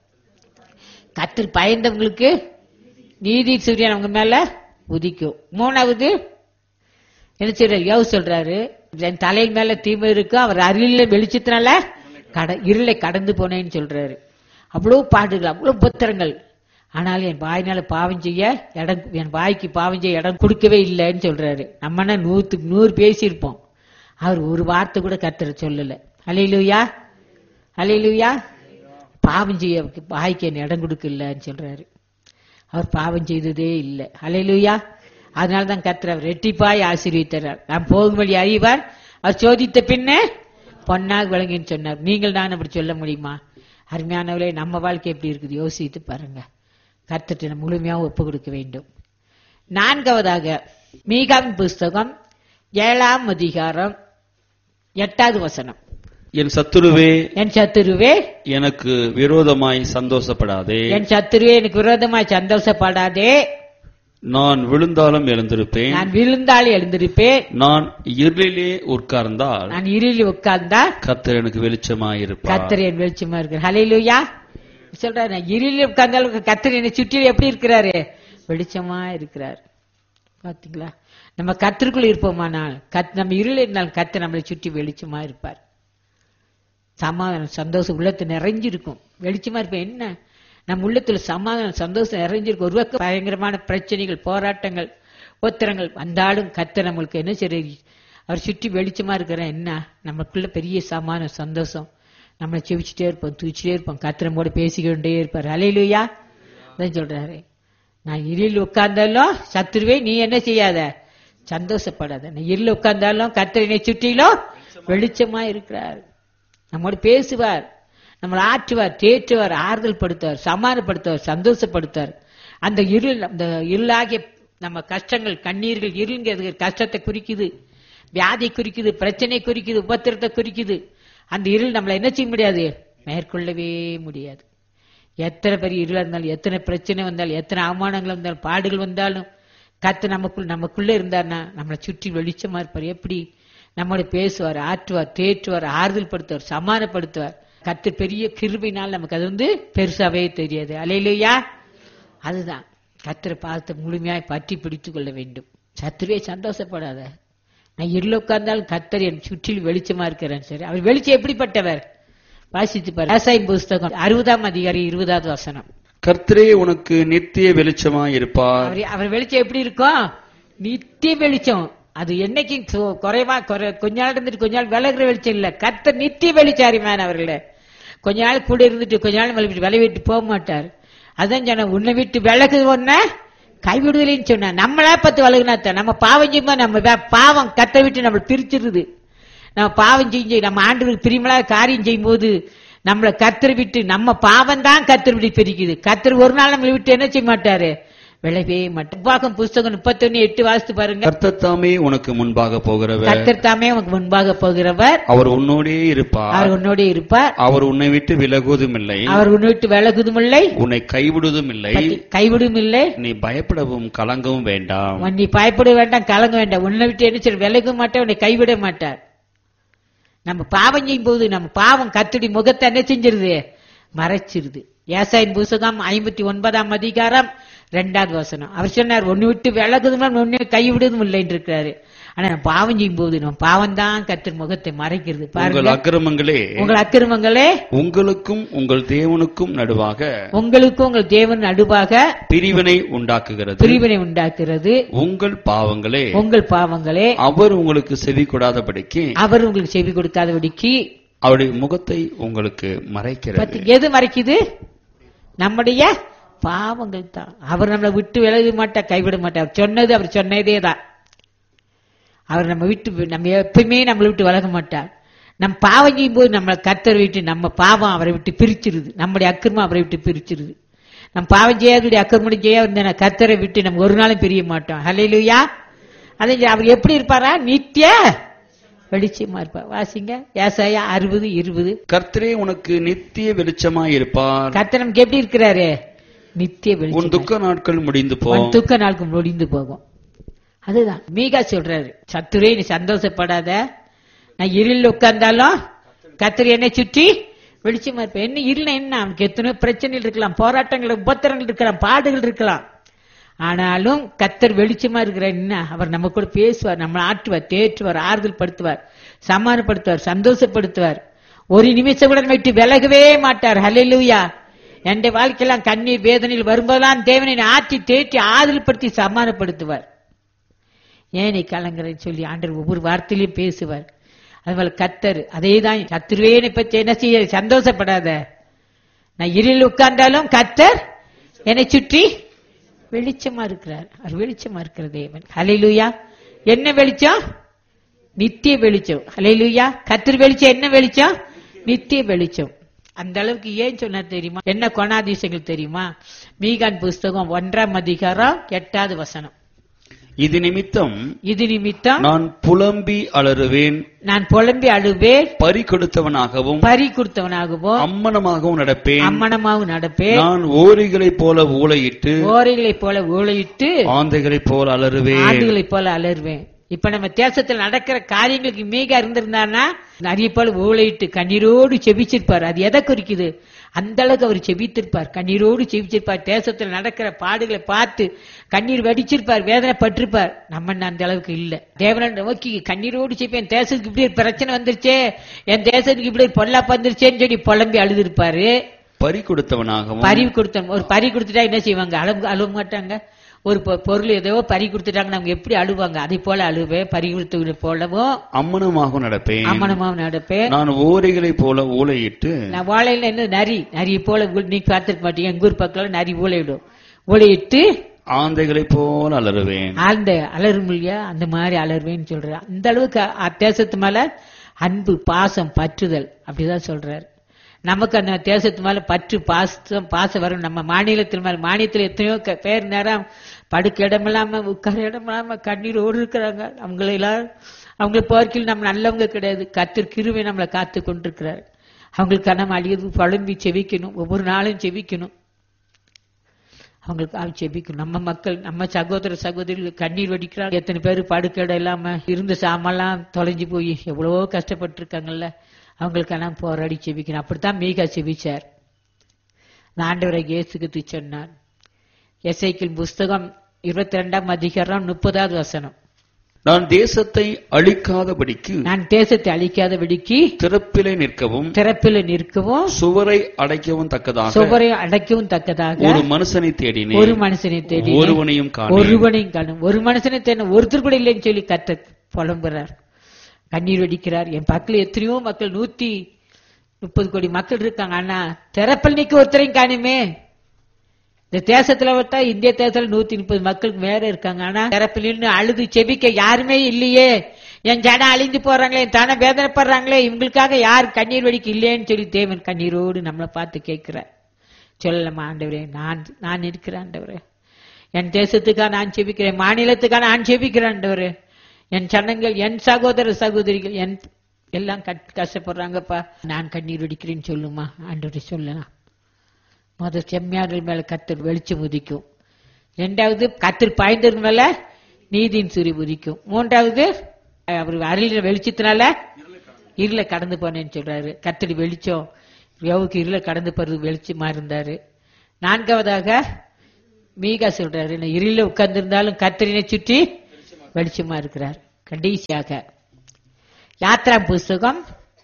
கர்த்தர் பயந்தவங்களுக்கு நீதி சூரியன் அவங்க மேல உதிக்கும். மூணாவது என்ன சொல்றாரு, யோபு சொல்றாரு, என் தலையின் மேல தீமை இருக்கு, அவர் அருளில வெளிச்சத்தினால கட இருளை கடந்து போனேன்னு சொல்றாரு. அவ்வளவு பாடுகள், அவ்வளவு பத்திரங்கள். ஆனாலும் என் வாயினால பாவம் செய்ய இடம், என் வாய்க்கு பாவம் செய்ய இடம் கொடுக்கவே இல்லைன்னு சொல்றாரு. நம்மனா நூத்துக்கு நூறு பேசியிருப்போம், அவர் ஒரு வார்த்தை கூட கர்த்தர் சொல்லல. அல்லேலூயா, அல்லேலூயா. பாவம் செய்ய வாய்க்கு என் இடம் கொடுக்கலன்னு சொல்றாரு. அவர் பாவம் செய்ததே இல்லை. அல்லேலூயா. அதனாலதான் கர்த்தர் அவர் ரெட்டிப்பாய் ஆசீர்வதித்தார். நாம் போகும் வழி அறிவார், அவர் சோதித்த பின்ன பொன்னாக விளங்கின்னு சொன்னார். நீங்கள் தான் அப்படி சொல்ல முடியுமா? அருமையானவர்களே, நம்ம வாழ்க்கை எப்படி இருக்குது யோசித்து பாருங்க. கர்த்தரை முழுமையாக ஒப்பு கொடுக்க வேண்டும். நான்காவதாக மீகாவின் புஸ்தகம் ஏழாம் அதிகாரம் எட்டாவது வசனம். என் சத்துருவே, என் சத்துருவே எனக்கு விரோதமாய் சந்தோஷப்படாதே, என் சத்துருவே எனக்கு விரோதமாய் சந்தோஷப்படாதே. நான் விழுந்தாலும் எழுந்திருப்பேன், நான் விழுந்தாலும் எழுந்திருப்பேன். நான் இருளிலே உட்கார்ந்தால், நான் இருளில் உட்கார்ந்தா கர்த்தர் எனக்கு வெளிச்சமாயிருப்பார். கர்த்தர் என் வெளிச்சமா இருக்கிறார். ஹல்லேலூயா. சொல்றாரு, நான் இருளில் உட்கார்ந்தாலும் கர்த்தர் என்னை சுற்றி எப்படி இருக்கிறாரு, வெளிச்சமா இருக்கிறார். பாத்தீங்களா, நம்ம கர்த்தருக்குள்ள இருப்போமானால், நம்ம இருளில் இருந்தாலும் கர்த்தர் நம்மளை சுற்றி வெளிச்சமா இருப்பார். சமாதானம் சந்தோஷம் உள்ளத்து நிறைஞ்சிருக்கும். வெளிச்சமா இருப்பேன். என்ன நம்ம உள்ளத்துல சமாதானம் சந்தோஷம் நிறைஞ்சிருக்கும். ஒரு பக்கம் பயங்கரமான பிரச்சனைகள், போராட்டங்கள், ஒத்திரங்கள் வந்தாலும் கர்த்தர் நம்மளுக்கு என்ன சரி, அவர் சுற்றி வெளிச்சமா இருக்கிற என்ன நமக்குள்ள பெரிய சமாதானம் சந்தோஷம். நம்மளை செவிச்சுட்டே இருப்போம், தூச்சிட்டே இருப்போம், கர்த்தர் நம்மோட பேசிக்கிட்டே இருப்பார். ஹல்லேலூயா. அதான் சொல்றாரு, நான் இருளில் உட்கார்ந்தாலும் சத்துருவே நீ என்ன செய்யாத, சந்தோஷப்படாத. நான் இருளில் உட்கார்ந்தாலும் கர்த்தர் என்னை சுற்றிலும் வெளிச்சமா இருக்கிறார். நம்மோட பேசுவார், நம்மளை ஆற்றுவார், தேற்றுவார், ஆறுதல் படுத்துவார், சமாதானப்படுத்துவார், சந்தோஷப்படுத்துவார். அந்த இருள், அந்த இருளாகிய நம்ம கஷ்டங்கள், கண்ணீர்கள், இருளுங்கிறது கஷ்டத்தை குறிக்குது, வியாதி குறிக்குது, பிரச்சனை குறிக்குது, உபத்திரத்தை குறிக்குது. அந்த இருள் நம்மளை என்ன செய்ய முடியாது, மேற்கொள்ளவே முடியாது. எத்தனை பெரிய இருளா இருந்தாலும், எத்தனை பிரச்சனை வந்தாலும், எத்தனை அவமானங்கள் வந்தாலும், பாடுகள் வந்தாலும், கர்த்தர் நமக்குள் நமக்குள்ள இருந்தார்னா நம்மளை சுற்றி வெளிச்சமா இருப்பார். எப்படி நம்மோட பேசுவார், ஆற்றுவார், தேற்றுவார், ஆறுதல் படுத்துவார், சமாதானப்படுத்துவார். கர்த்தர் பெரிய கிருபையினால் நமக்கு அது வந்து பெருசாவே தெரியாது. அல்லேலூயா. அதுதான் கர்த்தரை பார்த்து முழுமையாய் பற்றி பிடித்துக் கொள்ள வேண்டும். சத்துருவே சந்தோஷப்படாத, நான் இருள உட்கார்ந்தாலும் கர்த்தர் என் சுற்றில் வெளிச்சமா இருக்கிறேன். சரி, அவர் வெளிச்சம் எப்படிப்பட்டவர், வாசித்து பாருங்க. ஏசாயா புஸ்தகம் அறுபதாம் அதிகாரி இருபதாவது வசனம். கர்த்தரே உனக்கு நித்திய வெளிச்சமாய் இருப்பார். அவர் அவர் வெளிச்சம் எப்படி இருக்கும்? நித்திய வெளிச்சம். அது என்னைக்கு குறைவா குறை கொஞ்ச நாள் இருந்துட்டு கொஞ்ச நாள் விலகுற வெளிச்சம் இல்ல. கர்த்தர் நித்திய வெளிச்சாரிமான அவர்களே. கொஞ்ச நாள் கூட இருந்துட்டு கொஞ்ச நாள் விலை விட்டு போக மாட்டார். அதான் சொன்ன, உன்னை விட்டு விலகு ஒன்ன கைவிடுதலைன்னு சொன்ன. நம்மளா பத்து விலகுனாத்தான் நம்ம பாவம் செய்யும்போது நம்ம பாவம் கத்தை விட்டு நம்ம பிரிச்சிருது. நம்ம பாவம் செஞ்சு நம்ம ஆண்டவருக்கு பிரியமலா காரியம் செய்யும் போது நம்மளை கத்தர் விட்டு நம்ம பாவம் தான் கத்தர் விட்டு பிரிக்குது. கத்தர் ஒரு நாள் நம்மளை விட்டு என்ன செய்ய மாட்டாரு? விளைவே மாட்டார். புஸ்தகம் முப்பத்தி ஒன்னு எட்டு வாசித்து பாருங்க. கர்த்தர் தாமே உனக்கு முன்பாக போகிறவர். கர்த்தர் தாமே உனக்கு முன்பாக போகிறவர். அவர் உன்னோடே இருப்பார். அவர் உன்னோடே இருப்பார். அவர் உன்னை விட்டு விலகுவதும் இல்லை. அவர் உன்னை விட்டு விலகுவதும் இல்லை. உன்னை கைவிடுவதும் இல்லை. கைவிடும் இல்லை. நீ பயப்படவும் கலங்கவும் வேண்டாம். நீ பயப்பட வேண்டாம், கலங்க வேண்டாம். உன்னை விட்டு என்ன செய்ய விலக மாட்டார், உன்னை கைவிட மாட்டார். நம்ம பாவம் செய்யும் போது நம்ம பாவம் கத்துடி முகத்தை என்ன செஞ்சிருது? மறைச்சிருது. ஏசாயின் புஸ்தகம் ஐம்பத்தி ஒன்பதாம் அதிகாரம் இரண்டாவது வசனம். அவர் சொன்னார், ஒன்னு விட்டு விலகுதும் ஒன்னு கைவிடுவதும் இல்லைன்னு இருக்கிறாரு. ஆனா நம்ம பாவம் செய்யும் போது நம்ம பாவம் தான் கர்த்தர் முகத்தை மறைக்கிறது. உங்கள் அக்கிரமங்களே உங்கள் அக்கிரமங்களே உங்களுக்கும் உங்கள் தேவனுக்கும் நடுவாக உங்களுக்கும் உங்கள் தேவன் நடுவாக பிரிவினை உண்டாக்குகிறது. பிரிவினை உண்டாக்குறது. உங்கள் பாவங்களே உங்கள் பாவங்களே அவர் உங்களுக்கு செவி கொடாதபடிக்கு அவர் உங்களுக்கு செவி கொடுக்காதபடிக்கு அவருடைய முகத்தை உங்களுக்கு மறைக்கிறது. எது மறைக்குது? நம்முடைய பாவங்கள் தான். அவர் நம்மளை விட்டு விலக மாட்டார், கைவிட மாட்டார். சொன்னது அவர் சொன்னதே தான். அவர் நம்ம விட்டு நம்ம எப்பயுமே நம்மளை விட்டு விலக மாட்டார். நம் பாவம் செய்யும் போது நம்மளை கர்த்தர் விட்டு நம்ம பாவம் அவரை விட்டு பிரிச்சிருது. நம்முடைய அக்கிரமம் அவரை விட்டு பிரிச்சிருது. நம் பாவம் செய்யாத அக்கிரமம் செய்ய கர்த்தரை விட்டு நம்ம ஒரு நாளும் பிரிய மாட்டோம். ஹல்லேலூயா. அதே அவர் எப்படி இருப்பாரா? நித்திய வெளிச்சமா இருப்பார். வாசிங்க ஏசாயா அறுபது இருபது. கர்த்தரே உனக்கு நித்திய வெளிச்சமாய் இருப்பார். கர்த்தர் நமக்கு எப்படி இருக்கிறாரு? நித்திய வெளிச்சம். உன் துக்க நாட்கள் முடிந்து போகும். துக்க நாட்கள் முடிந்து போகும். அதுதான் மீகா சொல்றாரு, சத்துரே நீ சந்தோஷப்படாத, நான் இருள் உட்கார்ந்தாலும் கர்த்தர் என்னை சுற்றி வெளிச்சமா இருப்பேன். என்ன இருள் என்ன? அவனுக்கு எத்தனையோ பிரச்சனைகள் இருக்கலாம், போராட்டங்கள் உபத்திரங்கள் இருக்கலாம், பாடுகள் இருக்கலாம். ஆனாலும் கர்த்தர் வெளிச்சமா இருக்கிற என்ன அவர் நம்ம கூட பேசுவார், நம்மளை ஆற்றுவார், தேற்றுவார், ஆறுதல் படுத்துவார், சமாதானப்படுத்துவார், சந்தோஷப்படுத்துவார். ஒரு நிமிஷம் கூட நம்ம விட்டு விலகவே மாட்டார். ஹல்லேலூயா. என் வாழ்க்கையெல்லாம் கண்ணீர் வேதனையில் வரும்போதெல்லாம் தேவனை ஆற்றி தேற்றி ஆறுதல் படுத்தி சமாதானப்படுத்துவார். ஏன் நீ கலங்குறன்னு சொல்லி ஆண்டவர் ஒவ்வொரு வார்த்தையிலையும் பேசுவார். அதுபோல கர்த்தர் அதே தான். கர்த்தருவே பற்றி என்ன செய்ய சந்தோஷப்படாத, நான் இருளில் உட்கார்ந்தாலும் கர்த்தர் என்னை சுற்றி வெளிச்சமா இருக்கிறார். அவர் வெளிச்சமா இருக்கிற தேவன். ஹல்லேலூயா. என்ன வெளிச்சம்? நித்திய வெளிச்சம். ஹல்லேலூயா. கர்த்தர் வெளிச்சம் என்ன வெளிச்சம்? நித்திய வெளிச்சம். அந்த அளவுக்கு ஏன் சொன்னா தெரியுமா? என்ன குணாதிசயங்கள் தெரியுமா? மீகான் புஸ்தகம் ஒன்றாம் அதிகாரம் எட்டாவது வசனம். இது நிமித்தம் இது நிமித்தம் நான் புலம்பி அலறுவேன், நான் புலம்பி அழுவேன், பறி கொடுத்தவனாகவும் பறி கொடுத்தவனாகவும் அம்மனமாகவும் நடப்பேன், அம்மனமாகவும் நடப்பேன். நான் ஓரிகளைப் போல ஊளையிட்டு ஓரிகளைப் போல ஊளையிட்டு ஆந்தைகளைப் போல அலறுவேன், ஆண்டுகளைப் போல அலறுவேன். இப்ப நம்ம தேசத்தில் நடக்கிற காரியங்களுக்கு மீகா இருந்திருந்தாருன்னா நிறைய போல ஊழையிட்டு கண்ணீரோடு செபிச்சிருப்பார். அது எதை குறிக்குது? அந்த அளவுக்கு அவர் செபித்திருப்பார், கண்ணீரோடு செபிச்சிருப்பார். தேசத்தில் நடக்கிற பாடுகளை பார்த்து கண்ணீர் வடிச்சிருப்பார், வேதனை பட்டிருப்பார். நம்ம அந்த அளவுக்கு இல்ல. தேவனை நோக்கி கண்ணீரோடு செப்பி என் தேசத்துக்கு இப்படி ஒரு பிரச்சனை வந்துருச்சே, என் தேசத்துக்கு இப்படி ஒரு பொல்லாப்பு வந்துருச்சேன்னு சொல்லி புலம்பி அழுதுருப்பாரு. பறி கொடுத்தவனாகவும் பறி கொடுத்த ஒரு பறி கொடுத்துட்டா என்ன செய்வாங்க? அழுவ அழுவ மாட்டாங்க. ஒரு பொருள் ஏதோ பறி கொடுத்துட்டாங்க, நம்ம எப்படி அழுவாங்க? அதை போல அழுவேன், பறி கொடுத்து போலவும் அம்மனமாக நடப்பேன், அம்மனமாக நடப்பேன். நான் ஓரைகளை போல ஊளையிட்டு, நான் வாழையில என்ன நரி நரி போல நீ பார்த்துக்க மாட்டீங்க, எங்க ஊர் பக்கம் நரி ஊழையிடும், ஊழையிட்டு ஆந்தைகளை போல அலறுவேன். ஆழ்ந்த அலரும் இல்லையா? அந்த மாதிரி அலருவேன்னு சொல்றேன். அந்த அளவுக்கு தேசத்து மேல அன்பு, பாசம், பற்றுதல் அப்படிதான் சொல்றாரு. நமக்கு அந்த தேசத்து மேல பற்று பாசம் பாசம் வரும். நம்ம மாநிலத்தில் மேல மாநிலத்தில் எத்தனையோ பேர் நேரம் படுக்க இடம் இல்லாம உட்கார இடம் இல்லாம கண்ணீரோடு இருக்கிறாங்க. அவங்களெல்லாம் அவங்களை போர்க்கில் நம்ம நல்லவங்க கிடையாது. கர்த்தர் கிருபை நம்மளை காத்து கொண்டிருக்கிறார். அவங்களுக்கு நம்ம அழியது பழும்பி செவிக்கணும், ஒவ்வொரு நாளும் செவிக்கணும், அவங்களுக்கு செபிக்கணும். நம்ம மக்கள், நம்ம சகோதர சகோதரிகள் கண்ணீர் வடிக்கிறாங்க. எத்தனை பேர் படுக்க இடம் இல்லாம இருந்த சாமெல்லாம் தொலைஞ்சு போய் எவ்வளவோ கஷ்டப்பட்டு இருக்காங்கல்ல, அவங்களுக்கெல்லாம் போராடி செபிக்கணும். அப்படித்தான் மீகா செபிச்சார். ஆண்டவரை இயேசுக்கு சொன்னார். எசேக்கியேல் புஸ்தகம் இருபத்தி ரெண்டாம் அதிகாரம் முப்பதாவது வசனம். நான் தேசத்தை அழிக்காதபடிக்கு நான் தேசத்தை அழிக்காதபடிக்கு திறப்பிலே நிற்கவும் திறப்பில் நிற்கவும் சுவரை அடைக்கவும் தக்கதாக சுவரை அடைக்கவும் தக்கதாக ஒரு மனுஷனை தேடினேன், ஒரு மனுஷனை தேடி ஒருவனையும் காணேன். ஒருவனையும் காணும். ஒரு மனுஷனை தேடி ஒருத்தர் கூட இல்லைன்னு சொல்லி கர்த்தர் புலம்புறார், கண்ணீர் வடிக்கிறார். என் பக்கத்துல எத்தனையோ மக்கள், நூத்தி முப்பது கோடி மக்கள் இருக்காங்க, ஆனா திறப்பில் நிக்க ஒருத்தரையும் காணுமே. இந்த தேசத்துல விட்டா இந்திய தேசத்துல நூத்தி முப்பது மக்களுக்கு மேல இருக்காங்க, ஆனா திறப்பில் நின்று அழுது செபிக்க யாருமே இல்லையே. என் ஜனம் அழிந்து போறாங்களே, என் தன வேதனைப்படுறாங்களே, இவங்களுக்காக யார் கண்ணீர் வடிக்க இல்லையேன்னு சொல்லி தேவன் கண்ணீரோடு நம்மளை பார்த்து கேட்கிறார். சொல்லலாமா, ஆண்டவரே நான் நான் இருக்கிறேன் ஆண்டவரே, என் தேசத்துக்காக நான் செபிக்கிறேன், மாநிலத்துக்காக நான் செபிக்கிறேன் ஆண்டவரே, என் சனங்கள், என் சகோதர சகோதரிகள் என் எல்லாம் கஷ்டப்படுறாங்கப்பா, நான் கண்ணீர் வடிக்கிறேன்னு சொல்லுமா ஆண்டவரே சொல்லலாம். முதல் செம்மையாளர்கள் மேல கர்த்தர் வெளிச்சம் உதிக்கும். இரண்டாவது கர்த்தர் பாய்ந்தவர்கள் மேல நீதியின் சூரிய உதிக்கும். மூன்றாவது அவர் அருளின வெளிச்சத்தினால இருளை கடந்து போனேன்னு சொல்றாரு. கர்த்தர் வெளிச்சம் யோவுக்கு இருளை கடந்து போறது வெளிச்சமா இருந்தாரு. நான்காவதாக மீகா சொல்றாரு, இருள உட்கார்ந்து இருந்தாலும் கர்த்தரினை சுற்றி வெளிச்சமா இருக்கிறார். கடைசியாக யாத்ரா புஸ்தகம்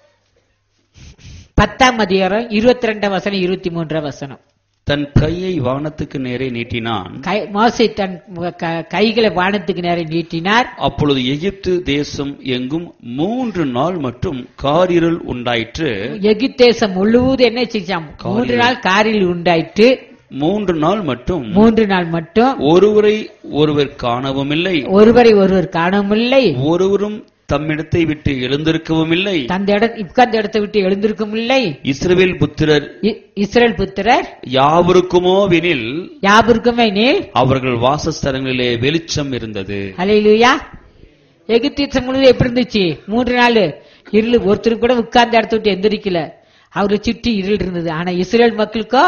பத்தாம் அதிகாரம் இருபத்தி ரெண்டாம் வசனம் இருபத்தி மூன்றாம் வசனம். தன் கையை வானத்துக்கு நேரே நீட்டினான், மோசே தன் கைகளை வானத்துக்கு நேரே நீட்டினார். அப்பொழுது எகிப்து தேசம் எங்கும் மூன்று நாள் மற்றும் காரிருள் உண்டாயிற்று. எகிப்து தேசம் முழுவதும் என்ன செஞ்சாம்? மூன்று நாள் காரிருள் உண்டாயிற்று. மூன்று நாள் மட்டும் மூன்று நாள் மட்டும் ஒருவரை ஒருவர் காணவும் இல்லை, ஒருவரை ஒருவர் காணவும் இல்லை, ஒருவரும் தம்மிடத்தை விட்டு எழுந்திருக்கவும் இல்லை, தந்த உட்கார்ந்த இடத்தை விட்டு எழுந்திருக்கவும் இல்லை. இஸ்ரவேல் புத்திரர் இஸ்ரேல் புத்திரர் யாவருக்குமோ வெனில் யாவருக்குமே நீர் அவர்கள் வாசஸ்தலங்களிலே வெளிச்சம் இருந்தது. ஹல்லேலூயா. எகிப்து தேசம் முழுவதும் எப்படி இருந்துச்சு? மூன்று நாள் இருள், ஒருத்தர் கூட உட்கார்ந்த இடத்தை விட்டு எந்திரிக்கல, அவரை சுற்றி இருள் இருந்தது. ஆனா இஸ்ரேல் மக்களுக்கோ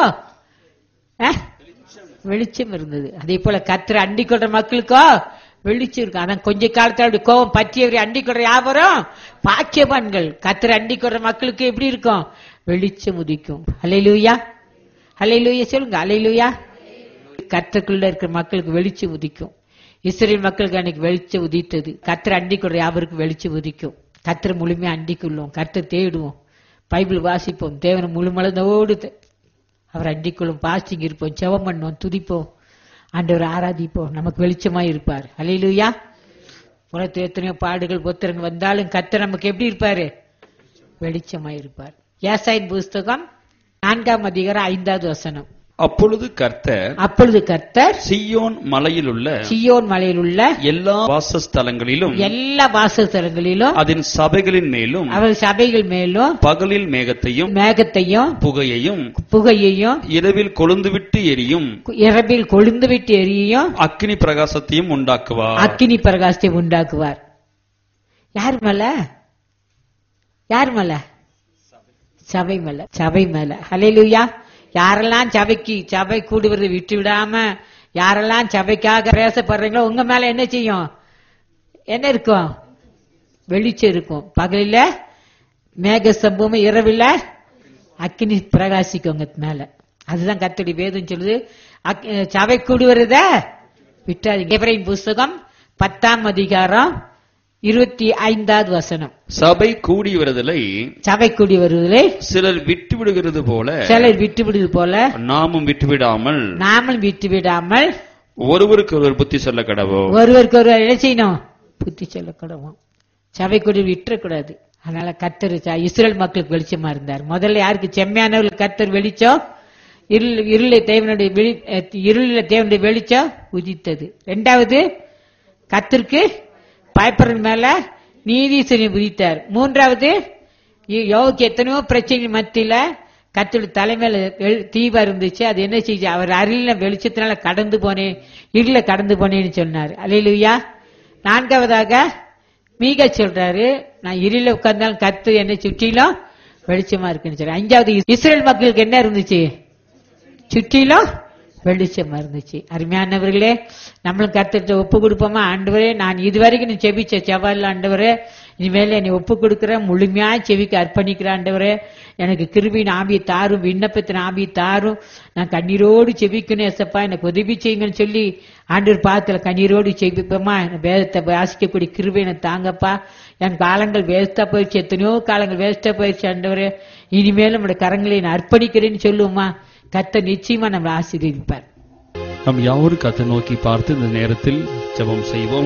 வெளிச்சம் இருந்தது. அதே போல கர்த்தரை அண்டிக் கொள்ற மக்களுக்கோ வெளிச்சம் இருக்கு. ஆனா கொஞ்ச காலத்தோட கோபம் பற்றியவரை அண்டிக் கொள்ற யாவரும் பாக்கியவான்கள். கர்த்தரை அண்டிக் கொள்ற மக்களுக்கு எப்படி இருக்கும்? வெளிச்சம் உதிக்கும். ஹல்லேலூயா, ஹல்லேலூயா சொல்லுங்க, ஹல்லேலூயா. கர்த்தருக்குள்ள இருக்கிற மக்களுக்கு வெளிச்சம் உதிக்கும். இஸ்ரேல் மக்களுக்கு அன்னைக்கு வெளிச்சம் உதித்தது. கர்த்தரை அண்டிக் கொள்ற யாவருக்கும் வெளிச்சம் உதிக்கும். கர்த்தரை முழுமையா அண்டிக் கொள்ளுவோம், கர்த்தரை தேடுவோம், பைபிள் வாசிப்போம், தேவனை முழுமளந்தோடு அவர் அண்டிக்குள்ளும், பாஸ்டிங் இருப்போம், ஜெபம் பண்ணுவோம், துதிப்போம், ஆண்டவரை ஆராதிப்போம், நமக்கு வெளிச்சமா இருப்பார். ஹல்லேலூயா. உலகத்தில் எத்தனையோ பாடுகள் பொத்திரங்க வந்தாலும் கர்த்தர் நமக்கு எப்படி இருப்பாரு? வெளிச்சமா இருப்பார். ஏசாயின் புஸ்தகம் நான்காம் அதிகாரம் ஐந்தாவது வசனம். அப்பொழுது கர்த்தர் அப்பொழுது கர்த்தர் சீயோன் மலையில் உள்ள சீயோன் மலையில் உள்ள எல்லா வாசஸ்தலங்களிலும் எல்லா வாசஸ்தலங்களிலும் அதன் சபைகளின் மேலும் அவர் சபைகள் மேலும் பகலில் மேகத்தையும் மேகத்தையும் புகையையும் புகையையும் இரவில் கொழுந்துவிட்டு எரியும் இரவில் கொழுந்து விட்டு எரியும் அக்கினி பிரகாசத்தையும் உண்டாக்குவார். அக்கினி பிரகாசத்தை உண்டாக்குவார். யார் மேல? யார் மேல? சபை மேல, சபை மேல. ஹல்லேலூயா. யாரெல்லாம் சபைக்கு சபை கூடுவதை விட்டு விடாம யாரெல்லாம் சபைக்காக பேசப்படுறீங்களோ உங்க மேல என்ன செய்யும்? என்ன இருக்கும்? வெளிச்சம் இருக்கும். பகலில மேக சம்பவம், இரவில அக்கினி பிரகாசிக்கும் உங்க மேல. அதுதான் கர்த்தருடைய வேதம் சொல்லுது. சபை கூடுவத விட்டாதீங்க. எபிரேயர் புஸ்தகம் பத்தாம் அதிகாரம் இருபத்தி ஐந்தாவது வசனம். சபை கூடி வருதலை சபை கூடி வருவதில்லை சிலர் விட்டு விடுகிறது போல சிலர் விட்டு விடுவது போல நாமும் விட்டு விடாமல் நாமும் விட்டு விடாமல் ஒருவருக்கு ஒருவர் புத்தி சொல்ல கடவோம். ஒருவருக்கு ஒருவர் என்ன செய்யணும்? புத்தி சொல்ல கடவோம். சபை கூடி விட்டுறக்கூடாது. அதனால கர்த்தர் இஸ்ரேல் மக்களுக்கு வெளிச்சமா இருந்தார். முதல்ல யாருக்கு? செம்மையானவர்கள் கர்த்தர் வெளிச்சம், இருள் இருளை தேவனுடைய இருளில தேவனுடைய வெளிச்சம் உதித்தது. இரண்டாவது கர்த்தருக்கு பயப்படுற மேல நீதிசூரியன் உதித்தார். மூன்றாவது யோவுக்கு எத்தனையோ பிரச்சனை மத்தியில கர்த்தருடைய தலைமையில தீபம் இருந்துச்சு. அது என்ன செய்ய? அவர் அருளின வெளிச்சத்தினால கடந்து போனேன், இருள கடந்து போனேன்னு சொன்னார். அல்லேலூயா. நான்காவதாக மீகா சொல்றாரு, நான் இருள உட்கார்ந்தாலும் கர்த்தர் என்னை சுற்றிலும் வெளிச்சமா இருக்குன்னு சொல்ற. அஞ்சாவது இஸ்ரேல் மக்களுக்கு என்ன இருந்துச்சு? சுற்றிலும் வெளிச்சமா இருந்துச்சு. அருமையானவர்களே, நம்மளும் கர்த்தர்கிட்ட ஒப்பு கொடுப்போமா? ஆண்டவரே, நான் இதுவரைக்கும் செபிச்ச செவால் ஆண்டவரே இனிமேல் என்னை ஒப்பு கொடுக்கிறேன், முழுமையா செவிக்கு அர்ப்பணிக்கிறேன் ஆண்டவரே. எனக்கு கிருபியின் ஆவியை தாரும், விண்ணப்பத்தின் ஆவியை தாரும். நான் கண்ணீரோடு செவிக்கணும் ஏசப்பா, எனக்கு உதவி செய்யுங்கன்னு சொல்லி ஆண்டவர் பாத்துல கண்ணீரோடு செவிப்போமா. வேதத்தை வாசிக்கக்கூடிய கிருபை எனக்கு தாங்கப்பா. என் காலங்கள் வேஸ்டா போயிடுச்சு, எத்தனையோ காலங்கள் வேஸ்டா போயிடுச்சு ஆண்டவரே. இனிமேல் நம்முடைய கரங்களை நான் அர்ப்பணிக்கிறேன்னு சொல்லுவோமா. கர்த்தர் நிச்சயமா நம்மளை ஆசீர்வதிப்பார். நாம் யாவரும் கர்த்தரை நோக்கி பார்த்து இந்த நேரத்தில் ஜெபம் செய்வோம்.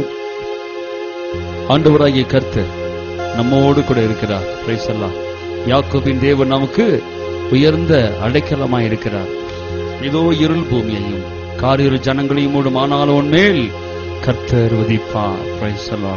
ஆண்டவராகிய கர்த்தர் நம்மோடு கூட இருக்கிறார். பிரைஸ் எல்லாம். யாக்கோபின் தேவன் நமக்கு உயர்ந்த அடைக்கலமாய் இருக்கிறார். இதோ இருள் பூமியையும் காரிரு ஜனங்களையும் மூடும், ஆனாலும் உன்மேல் கர்த்தர் உதிப்பார். பிரைஸ் எல்லாம்.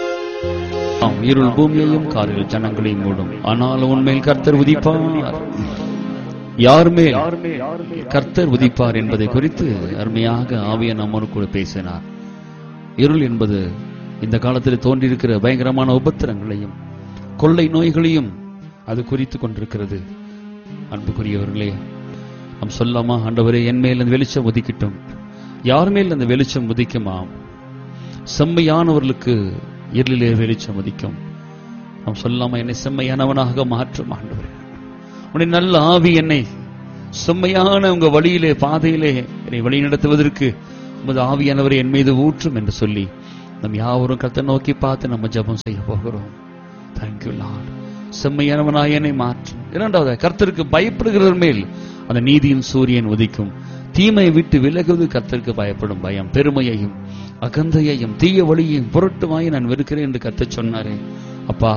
இருள் பூமியையும் காரிரு ஜனங்களையும் மூடும், ஆனாலும் உன்மேல் கர்த்தர் உதிப்பார். யாருமே கர்த்தர் உதிப்பார் என்பதை குறித்து அருமையாக ஆவியானவர் நம்மோடு கூட பேசினார். இருள் என்பது இந்த காலத்தில் தோன்றியிருக்கிற பயங்கரமான உபத்திரங்களையும் கொள்ளை நோய்களையும் அது குறித்து கொண்டிருக்கிறது. அன்புக்குரியவர்களே, நாம் சொல்லாமா, ஆண்டவரே என் மேல் அந்த வெளிச்சம் உதிக்கட்டும். யார் மேல் அந்த வெளிச்சம் உதிக்குமாம்? செம்மையானவர்களுக்கு இருளிலே வெளிச்சம் உதிக்கும். நாம் சொல்லாமா, என்னை செம்மையானவனாக மாற்றும் ஆண்டவரே. உன்னை நல்ல ஆவி என்னை செம்மையான உங்க வழியிலே பாதையிலே என்னை வழி நடத்துவதற்கு உமது ஆவியானவரை என் மீது ஊற்றும் என்று சொல்லி நம் யாவரும் கர்த்தரை நோக்கி பார்த்து நம்ம ஜெபம் செய்ய போகிறோம். Thank you Lord. செம்மையானவனாய் என்னை மாற்றும். இரண்டாவது, கர்த்தருக்கு பயப்படுகிறவர் மேல் அந்த நீதியின் சூரியன் உதிக்கும். தீமையை விட்டு விலகுவது கர்த்தருக்கு பயப்படும் பயம். பெருமையையும் அகந்தையையும் தீய வழியையும் புரட்டுமாய் நான் வெறுக்கிறேன் என்று கர்த்தர் சொன்னாரே. அப்பா,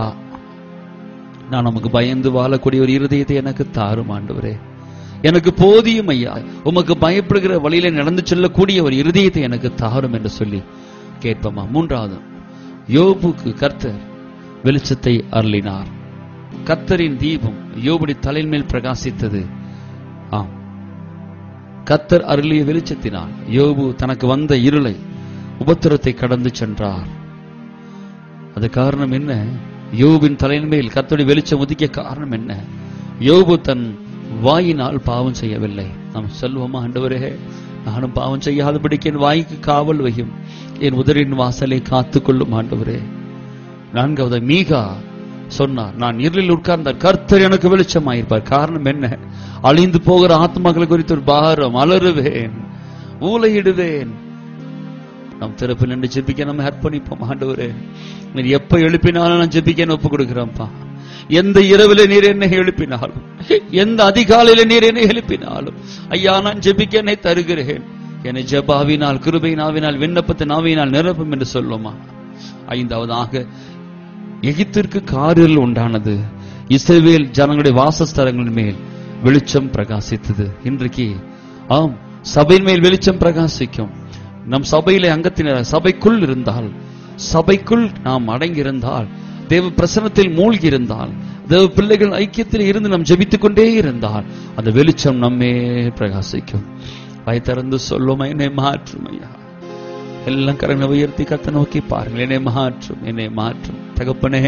நான் நமக்கு பயந்து வாழக்கூடிய ஒரு இருதயத்தை எனக்கு தாரும் ஆண்டவரே. எனக்கு போதியும் ஐயா, உமக்கு பயப்படுகிற வழியில நடந்து செல்லக்கூடிய ஒரு இருதயத்தை எனக்கு தாரும் என்று சொல்லி கேட்போமா. மூன்றாவது, யோபுக்கு கர்த்தர் வெளிச்சத்தை அருளினார். கர்த்தரின் தீபம் யோபுடைய தலையின் மேல் பிரகாசித்தது. ஆம், கர்த்தர் அருளிய வெளிச்சத்தினால் யோபு தனக்கு வந்த இருளை உபத்திரத்தை கடந்து சென்றார். அது காரணம் என்ன? யோபின் தலையின் மேல் கர்த்தருடைய வெளிச்சம் உதிக்க காரணம் என்ன? யோபு தன் வாயினால் பாவம் செய்யவில்லை. நாம் சொல்வோமா, ஆண்டவரே நானும் பாவம் செய்யாதபடிக்கு என் வாய்க்கு காவல் வையும், என் உதரின் வாசலை காத்துக்கொள்ளும் ஆண்டவரே. நான்காவது, மீகா சொன்னார், நான் இருளில் உட்கார்ந்த கர்த்தர் எனக்கு வெளிச்சமாயிருப்பார். காரணம் என்ன? அழிந்து போகிற ஆத்மாக்கள் குறித்து ஒரு பாரம், அலறுவேன், ஊலையிடுவேன். நம் திறப்பில் நின்று ஜெபிக்க நம்ம அர்ப்பணிப்போம். ஆண்டவரே, நீர் எப்ப எழுப்பினாலும் நான் ஜெபிக்க ஒப்பு கொடுக்கிறேன்ப்பா. எந்த இரவில நீர் என்னை எழுப்பினாலும், எந்த அதிகாலையில நீர் என்னை எழுப்பினாலும் ஐயா, நான் ஜெபிக்க என்னை தருகிறேன். என்னை ஜெபாவினால், கிருபையினாவினால், விண்ணப்பத்தின் ஆவியினால் நிரப்பும் என்று சொல்லுமா. ஐந்தாவதாக, எகிப்திற்கு காரில் உண்டானது. இஸ்ரவேல் ஜனங்களுடைய வாசஸ்தலங்களின் மேல் வெளிச்சம் பிரகாசித்தது. இன்றைக்கு ஆம், சபையின் மேல் வெளிச்சம் பிரகாசிக்கும். நம் சபையிலே அங்கத்தினர் சபைக்குள் இருந்தால், சபைக்குள் நாம் அடங்கியிருந்தால், தேவ பிரசன்னத்தில் மூழ்கி இருந்தால், தேவ பிள்ளைகள் ஐக்கியத்தில் இருந்து நாம் ஜெபித்துக் கொண்டே இருந்தால் அந்த வெளிச்சம் நம்மே பிரகாசிக்கும். வாய் திறந்து சொல்லுமா, என்னை மாற்றும் ஐயா. எல்லாம் கரங்களை உயர்த்தி கர்த்தரை நோக்கி பாருங்கள். என்னை மாற்றும், என்னை மாற்றும் தகப்பனே.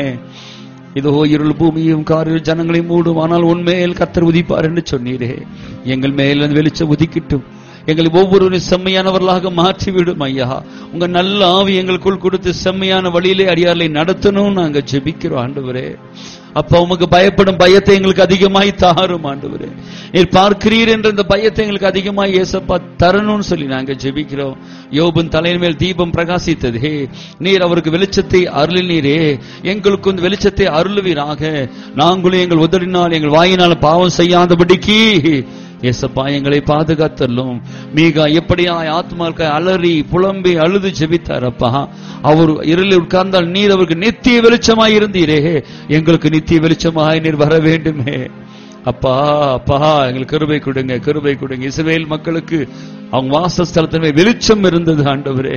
இதோ இருள் பூமியும் காரில் ஜனங்களையும் மூடும், ஆனால் உன்மேல் கர்த்தர் உதிப்பார் என்று சொன்னீரே. எங்கள் மேல் அந்த வெளிச்சம் உதிக்கட்டும். எங்களை ஒவ்வொருவரும் செம்மையானவர்களாக மாற்றிவிடும் ஐயா. உங்க நல்ல ஆவி எங்களுக்குள் கொடுத்து செம்மையான வழியிலே அடியார்களை நடத்தணும் நாங்க ஜெபிக்கிறோம் ஆண்டவரே. அப்ப உமக்கு பயப்படும் பயத்தை எங்களுக்கு அதிகமாய் தாரும் ஆண்டவரே. நீர் பார்க்கிறீர் என்ற இந்த பயத்தை எங்களுக்கு அதிகமாய் ஏசப்பா தரணும்னு சொல்லி நாங்க ஜெபிக்கிறோம். யோபின் தலையின் மேல் தீபம் பிரகாசித்ததே, நீர் அவருக்கு வெளிச்சத்தை அருளினீரே. எங்களுக்கு இந்த வெளிச்சத்தை அருளுவீராக. நாங்களும் எங்கள் உதறினால், எங்கள் வாயினால் பாவம் செய்யாதபடிக்கு ஏசப்பா எங்களை பாதுகாத்தல்லும். மீகா எப்படியா ஆத்மாக்கள் அலறி புலம்பி அழுது ஜெபித்தாரப்பா. அவர் இருளில் உட்கார்ந்தால் நீர் அவருக்கு நித்திய வெளிச்சமாய் இருந்தீரே. எங்களுக்கு நித்திய வெளிச்சமாய் நீர் வர வேண்டுமே அப்பா. அப்பா எங்களுக்கு கிருபை கொடுங்க, கிருபை கொடுங்க. இஸ்ரவேல் மக்களுக்கு அவங்க வாசஸ்தலத்திலே வெளிச்சம் இருந்தது ஆண்டவரே.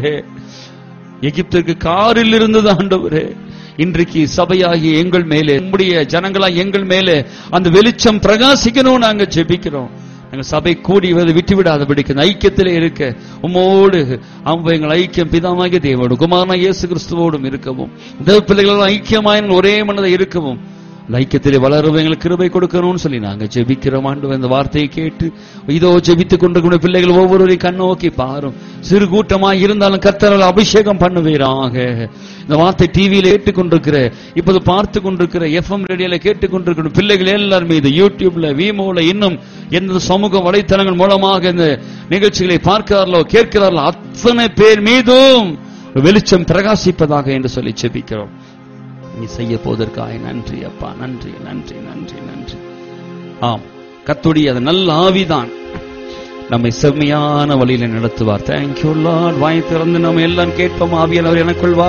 எகிப்திற்கு காரில் இருந்தது ஆண்டவரே. இன்றைக்கு சபையாகி எங்கள் மேலே, நம்முடைய ஜனங்களாய் எங்கள் மேலே அந்த வெளிச்சம் பிரகாசிக்கணும் நாங்க ஜெபிக்கிறோம். எங்கள் சபை கூடி விட்டுவிடாதபடிக்கு ஐக்கியத்திலே இருக்க உம்மோடு அவங்க எங்கள் ஐக்கியம் பிதாமாகிய தேவோடு குமாரனாகிய இயேசு கிறிஸ்துவோடும் இருக்கவும், தேவ பிள்ளைகள் ஐக்கியமாய் ஒரே மனதை இருக்கவும் லைக்கத்திலே வளருவங்களுக்கு கிருபை கொடுக்கணும்னு சொல்லி நாங்க ஜெபிக்கிறோம் ஆண்டவரே. இந்த வார்த்தையை கேட்டு இதோ ஜெபித்துக் கொண்டிருக்கிற பிள்ளைகள் ஒவ்வொருவரையும் கண்ணோக்கி பாரும். சிறு கூட்டமாய் இருந்தாலும் கர்த்தரால் அபிஷேகம் பண்ணுவீராக. இந்த வார்த்தை டிவியில கேட்டுக்கொண்டிருக்கிற, இப்போது பார்த்து கொண்டிருக்கிற, எஃப்எம் ரேடியோல கேட்டுக்கொண்டிருக்கிற பிள்ளைகள் எல்லாரும் மீது, யூடியூப்ல, வீமோல, இன்னும் எந்த சமூக வலைத்தளங்கள் மூலமாக இந்த நிகழ்ச்சிகளை பார்க்கிறார்களோ கேட்கிறார்களோ அத்தனை பேர் மீதும் வெளிச்சம் பிரகாசிப்பதாக என்று சொல்லி ஜெபிக்கிறோம். நீ செய்ய போவதற்காக நன்றி அப்பா, நன்றி நன்றி நன்றி நன்றி. ஆம், கர்த்தருடைய அந்த நல்ல ஆவிதான் நம்மை செம்மையான வழியில நடத்துவார். Thank you Lord. வாய் திறந்து நம்ம எல்லாம் கேட்போம். ஆவியானவர் எனக்குள்